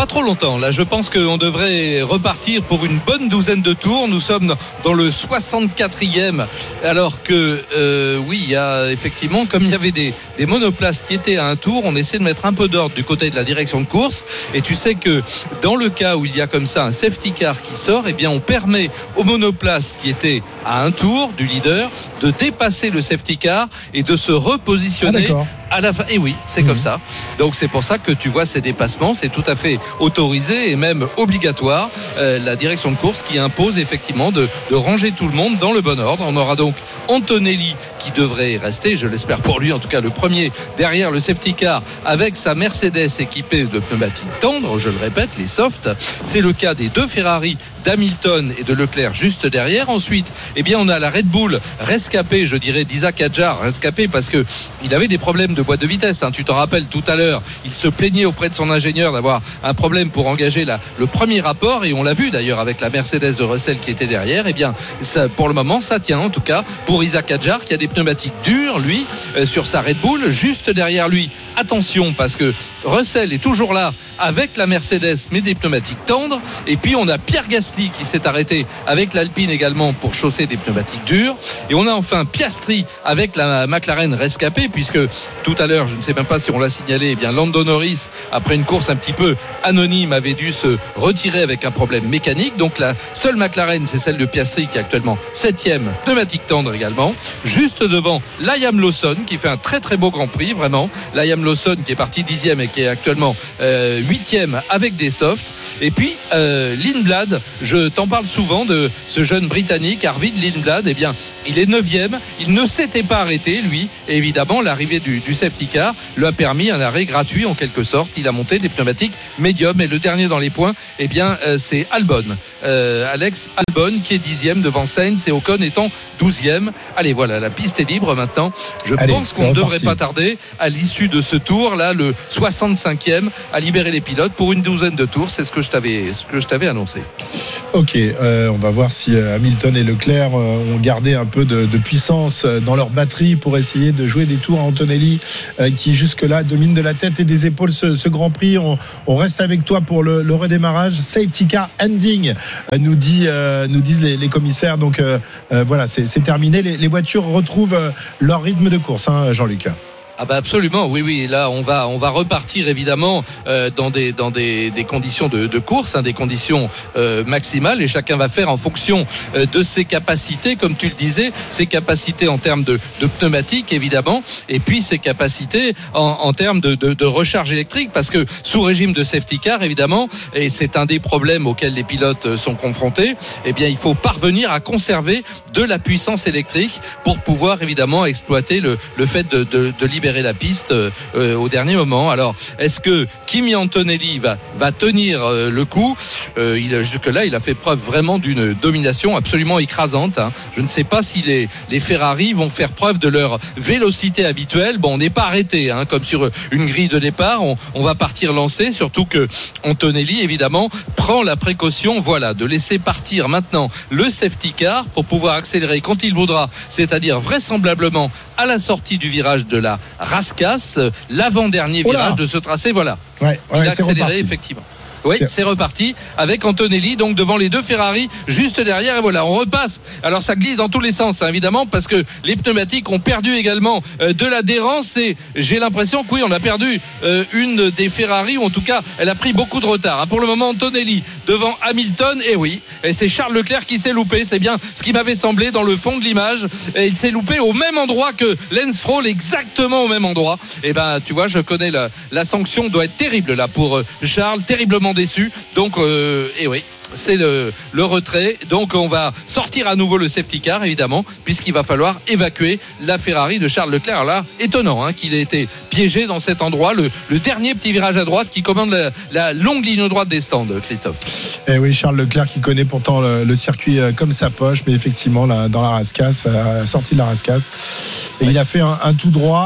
pas trop longtemps. Là, je pense qu'on devrait repartir pour une bonne douzaine de tours. Nous sommes dans le soixante-quatrième, alors que euh, oui, il y a effectivement, comme il y avait des, des monoplaces qui étaient à un tour, on essaie de mettre un peu d'ordre du côté de la direction de course. Et tu sais que dans le cas où il y a comme ça un safety car qui sort, eh bien on permet aux monoplaces qui étaient à un tour du leader de dépasser le safety car et de se repositionner ah, à la fin. Et oui, c'est mmh. comme ça. Donc c'est pour ça que tu vois ces dépassements, c'est tout à fait autorisé et même obligatoire. Euh, la direction de course qui impose effectivement de, de ranger tout le monde dans le bon ordre. On aura donc Antonelli qui devrait rester, je l'espère pour lui en tout cas, le premier derrière le safety car avec sa Mercedes équipée de pneumatiques tendres, je le répète, les softs. C'est le cas des deux Ferrari d'Hamilton et de Leclerc juste derrière. Ensuite, eh bien, on a la Red Bull rescapée, je dirais, d'Isaac Hadjar, rescapée parce que il avait des problèmes de boîte de vitesse. Hein. Tu t'en rappelles tout à l'heure, il se plaignait auprès de son ingénieur d'avoir un problème pour engager la, le premier rapport et on l'a vu d'ailleurs avec la Mercedes de Russell qui était derrière. Eh bien, ça, pour le moment, ça tient en tout cas pour Isaac Hadjar qui a des pneumatiques durs, lui, euh, sur sa Red Bull. Juste derrière lui, attention parce que Russell est toujours là avec la Mercedes mais des pneumatiques tendres. Et puis on a Pierre Gasly qui s'est arrêté avec l'Alpine également pour chausser des pneumatiques durs. Et on a enfin Piastri avec la McLaren rescapée puisque tout à l'heure, je ne sais même pas si on l'a signalé, eh bien Lando Norris, après une course un petit peu anonyme, avait dû se retirer avec un problème mécanique. Donc la seule McLaren, c'est celle de Piastri qui est actuellement septième, pneumatique tendre également. Juste devant Liam Lawson qui fait un très très beau Grand Prix, vraiment. Liam Lawson qui est parti dixième et qui est actuellement euh, huitième avec des softs. Et puis euh, Lindblad, je t'en parle souvent de ce jeune Britannique, Arvid Lindblad, eh bien il est neuvième, il ne s'était pas arrêté lui, et évidemment l'arrivée du, du safety car lui a permis un arrêt gratuit en quelque sorte. Il a monté des pneumatiques médium et le dernier dans les points, eh bien euh, c'est Albon, euh, Alex Albon qui est dixième devant Sainz et Ocon étant douzième. Allez voilà, la piste est libre maintenant. Je Allez, pense qu'on ne devrait pas tarder à l'issue de ce tour là, le soixante-cinquième, à libérer les pilotes pour une douzaine de tours. C'est ce que je t'avais, ce que je t'avais annoncé. Ok, euh, on va voir si Hamilton et Leclerc euh, ont gardé un peu de, de puissance dans leur batterie pour essayer de jouer des tours à Antonelli euh, qui jusque-là domine de la tête et des épaules ce, ce Grand Prix. On, on reste avec toi pour le, le redémarrage. Safety car ending, euh, nous, dit, euh, nous disent les, les commissaires. Donc euh, euh, voilà, c'est, c'est terminé. Les, les voitures retrouvent euh, leur rythme de course, hein, Jean-Luc. Ah bah absolument, oui oui. Là on va on va repartir évidemment euh, dans des dans des, des conditions de, de course, hein, des conditions euh, maximales et chacun va faire en fonction euh, de ses capacités, comme tu le disais, ses capacités en termes de, de pneumatique évidemment, et puis ses capacités en, en termes de, de, de recharge électrique, parce que sous régime de safety car évidemment, et c'est un des problèmes auxquels les pilotes sont confrontés, eh bien il faut parvenir à conserver de la puissance électrique pour pouvoir évidemment exploiter le, le fait de, de, de libérer la piste euh, au dernier moment. Alors, est-ce que Kimi Antonelli va, va tenir euh, le coup euh, il, jusque-là, il a fait preuve vraiment d'une domination absolument écrasante. Hein. Je ne sais pas si les, les Ferrari vont faire preuve de leur vélocité habituelle. Bon, on n'est pas arrêté, hein, comme sur une grille de départ. On, on va partir lancer, surtout que Antonelli, évidemment, prend la précaution, voilà, de laisser partir maintenant le safety car pour pouvoir accélérer quand il voudra, c'est-à-dire vraisemblablement à la sortie du virage de la Rascasse, l'avant-dernier Oula. virage de ce tracé, voilà. Ouais, ouais, il a accéléré effectivement. Oui, c'est... c'est reparti avec Antonelli donc devant les deux Ferrari juste derrière et voilà, on repasse. Alors ça glisse dans tous les sens hein, évidemment parce que les pneumatiques ont perdu également euh, de l'adhérence et j'ai l'impression que oui, on a perdu euh, une des Ferrari ou en tout cas elle a pris beaucoup de retard. Hein. Pour le moment Antonelli devant Hamilton et oui, et c'est Charles Leclerc qui s'est loupé, c'est bien ce qui m'avait semblé dans le fond de l'image et il s'est loupé au même endroit que Lance Stroll, exactement au même endroit. Et ben tu vois, je connais la, la sanction doit être terrible là pour euh, Charles, terriblement déçu. Donc, euh, et oui, c'est le, le retrait. Donc, on va sortir à nouveau le safety car, évidemment, puisqu'il va falloir évacuer la Ferrari de Charles Leclerc. Alors là, étonnant hein, qu'il ait été piégé dans cet endroit. Le, le dernier petit virage à droite qui commande la, la longue ligne droite des stands, Christophe. Eh oui, Charles Leclerc qui connaît pourtant le, le circuit comme sa poche, mais effectivement, là, dans la Rascasse, à la sortie de la Rascasse, et ouais. il a fait un, un tout droit.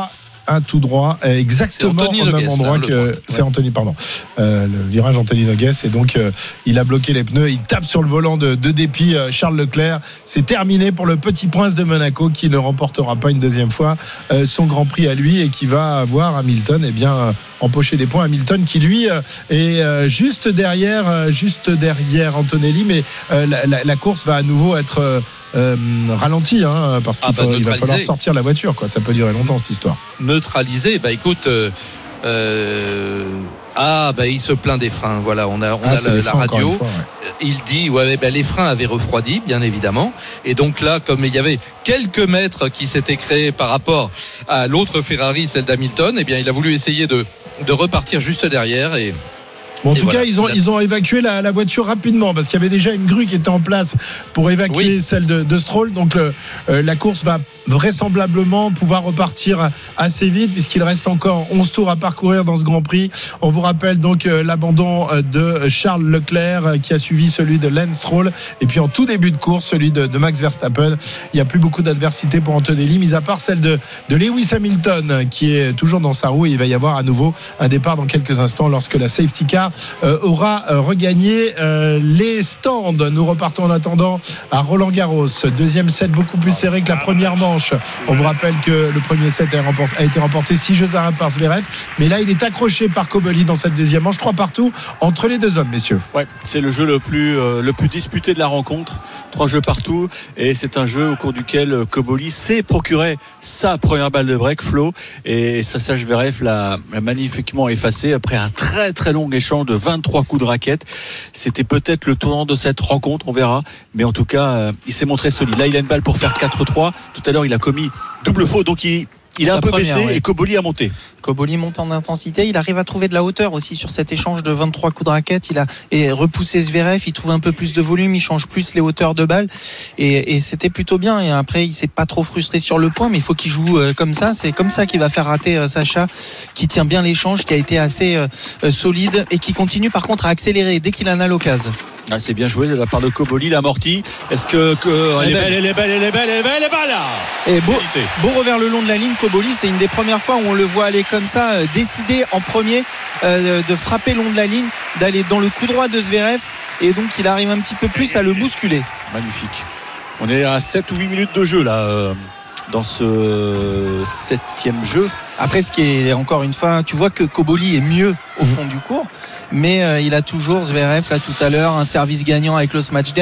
un tout droit, exactement au même endroit que c'est Anthony, pardon, euh, le virage Anthony Nogues, et donc euh, il a bloqué les pneus, il tape sur le volant de, de dépit euh, Charles Leclerc. C'est terminé pour le petit prince de Monaco qui ne remportera pas une deuxième fois euh, son Grand Prix à lui et qui va voir Hamilton eh bien euh, empocher des points. Hamilton qui lui euh, est euh, juste derrière, euh, juste derrière Antonelli, mais euh, la, la, la course va à nouveau être euh, Euh, ralenti hein, parce qu'il ah bah, faut, il va falloir sortir la voiture quoi. Ça peut durer longtemps cette histoire. Neutralisé, bah écoute euh, euh, ah bah il se plaint des freins, voilà, on a, on ah, a la, la radio fois, ouais. Il dit ouais bah, les freins avaient refroidi bien évidemment, et donc là comme il y avait quelques mètres qui s'étaient créés par rapport à l'autre Ferrari, celle d'Hamilton, et eh bien il a voulu essayer de, de repartir juste derrière et Bon, en et tout voilà, cas, ils ont, ils ont évacué la, la voiture rapidement parce qu'il y avait déjà une grue qui était en place pour évacuer oui. celle de, de Stroll. Donc, euh, la course va vraisemblablement pouvoir repartir assez vite puisqu'il reste encore onze tours à parcourir dans ce Grand Prix. On vous rappelle donc euh, l'abandon de Charles Leclerc euh, qui a suivi celui de Lance Stroll. Et puis, en tout début de course, celui de, de Max Verstappen. Il n'y a plus beaucoup d'adversité pour Antonelli, mis à part celle de, de Lewis Hamilton qui est toujours dans sa roue. Et il va y avoir à nouveau un départ dans quelques instants lorsque la safety car Euh, aura euh, regagné euh, les stands. Nous repartons en attendant à Roland-Garros. Deuxième set beaucoup plus serré que la première manche. On vous rappelle que le premier set a, remporté, a été remporté six jeux à un par Zverev, mais là il est accroché par Cobolli dans cette deuxième manche. Trois partout entre les deux hommes, messieurs. Ouais, c'est le jeu le plus euh, le plus disputé de la rencontre. Trois jeux partout, et c'est un jeu au cours duquel Cobolli s'est procuré sa première balle de break, Flo, et Sasha Zverev l'a, l'a magnifiquement effacé après un très très long échange de vingt-trois coups de raquette. C'était peut-être le tournant de cette rencontre, on verra, mais en tout cas euh, il s'est montré solide. Là il a une balle pour faire quatre trois. Tout à l'heure il a commis double faute, donc il Il a un peu première, baissé ouais. Et Cobolli a monté. Cobolli monte en intensité. Il arrive à trouver de la hauteur aussi sur cet échange de vingt-trois coups de raquette. Il a et repoussé Zverev. Il trouve un peu plus de volume. Il change plus les hauteurs de balle. Et, et c'était plutôt bien. Et après, il s'est pas trop frustré sur le point. Mais il faut qu'il joue euh, comme ça. C'est comme ça qu'il va faire rater euh, Sacha, qui tient bien l'échange, qui a été assez euh, euh, solide et qui continue par contre à accélérer dès qu'il en a l'occasion. Ah, c'est bien joué de la part de Cobolli, l'amorti. Est-ce que, que elle, est belle, elle est belle, elle est belle, elle est belle, elle est belle, là. Et beau, beau revers le long de la ligne, Cobolli, c'est une des premières fois où on le voit aller comme ça, euh, décider en premier euh, de frapper le long de la ligne, d'aller dans le coup droit de Zverev, et donc il arrive un petit peu plus à le bousculer. Magnifique. On est à sept ou huit minutes de jeu là. Euh... dans ce septième jeu. Après, ce qui est encore une fois, tu vois que Cobolli est mieux au fond du cours, mais euh, il a toujours Zverev là tout à l'heure un service gagnant avec le match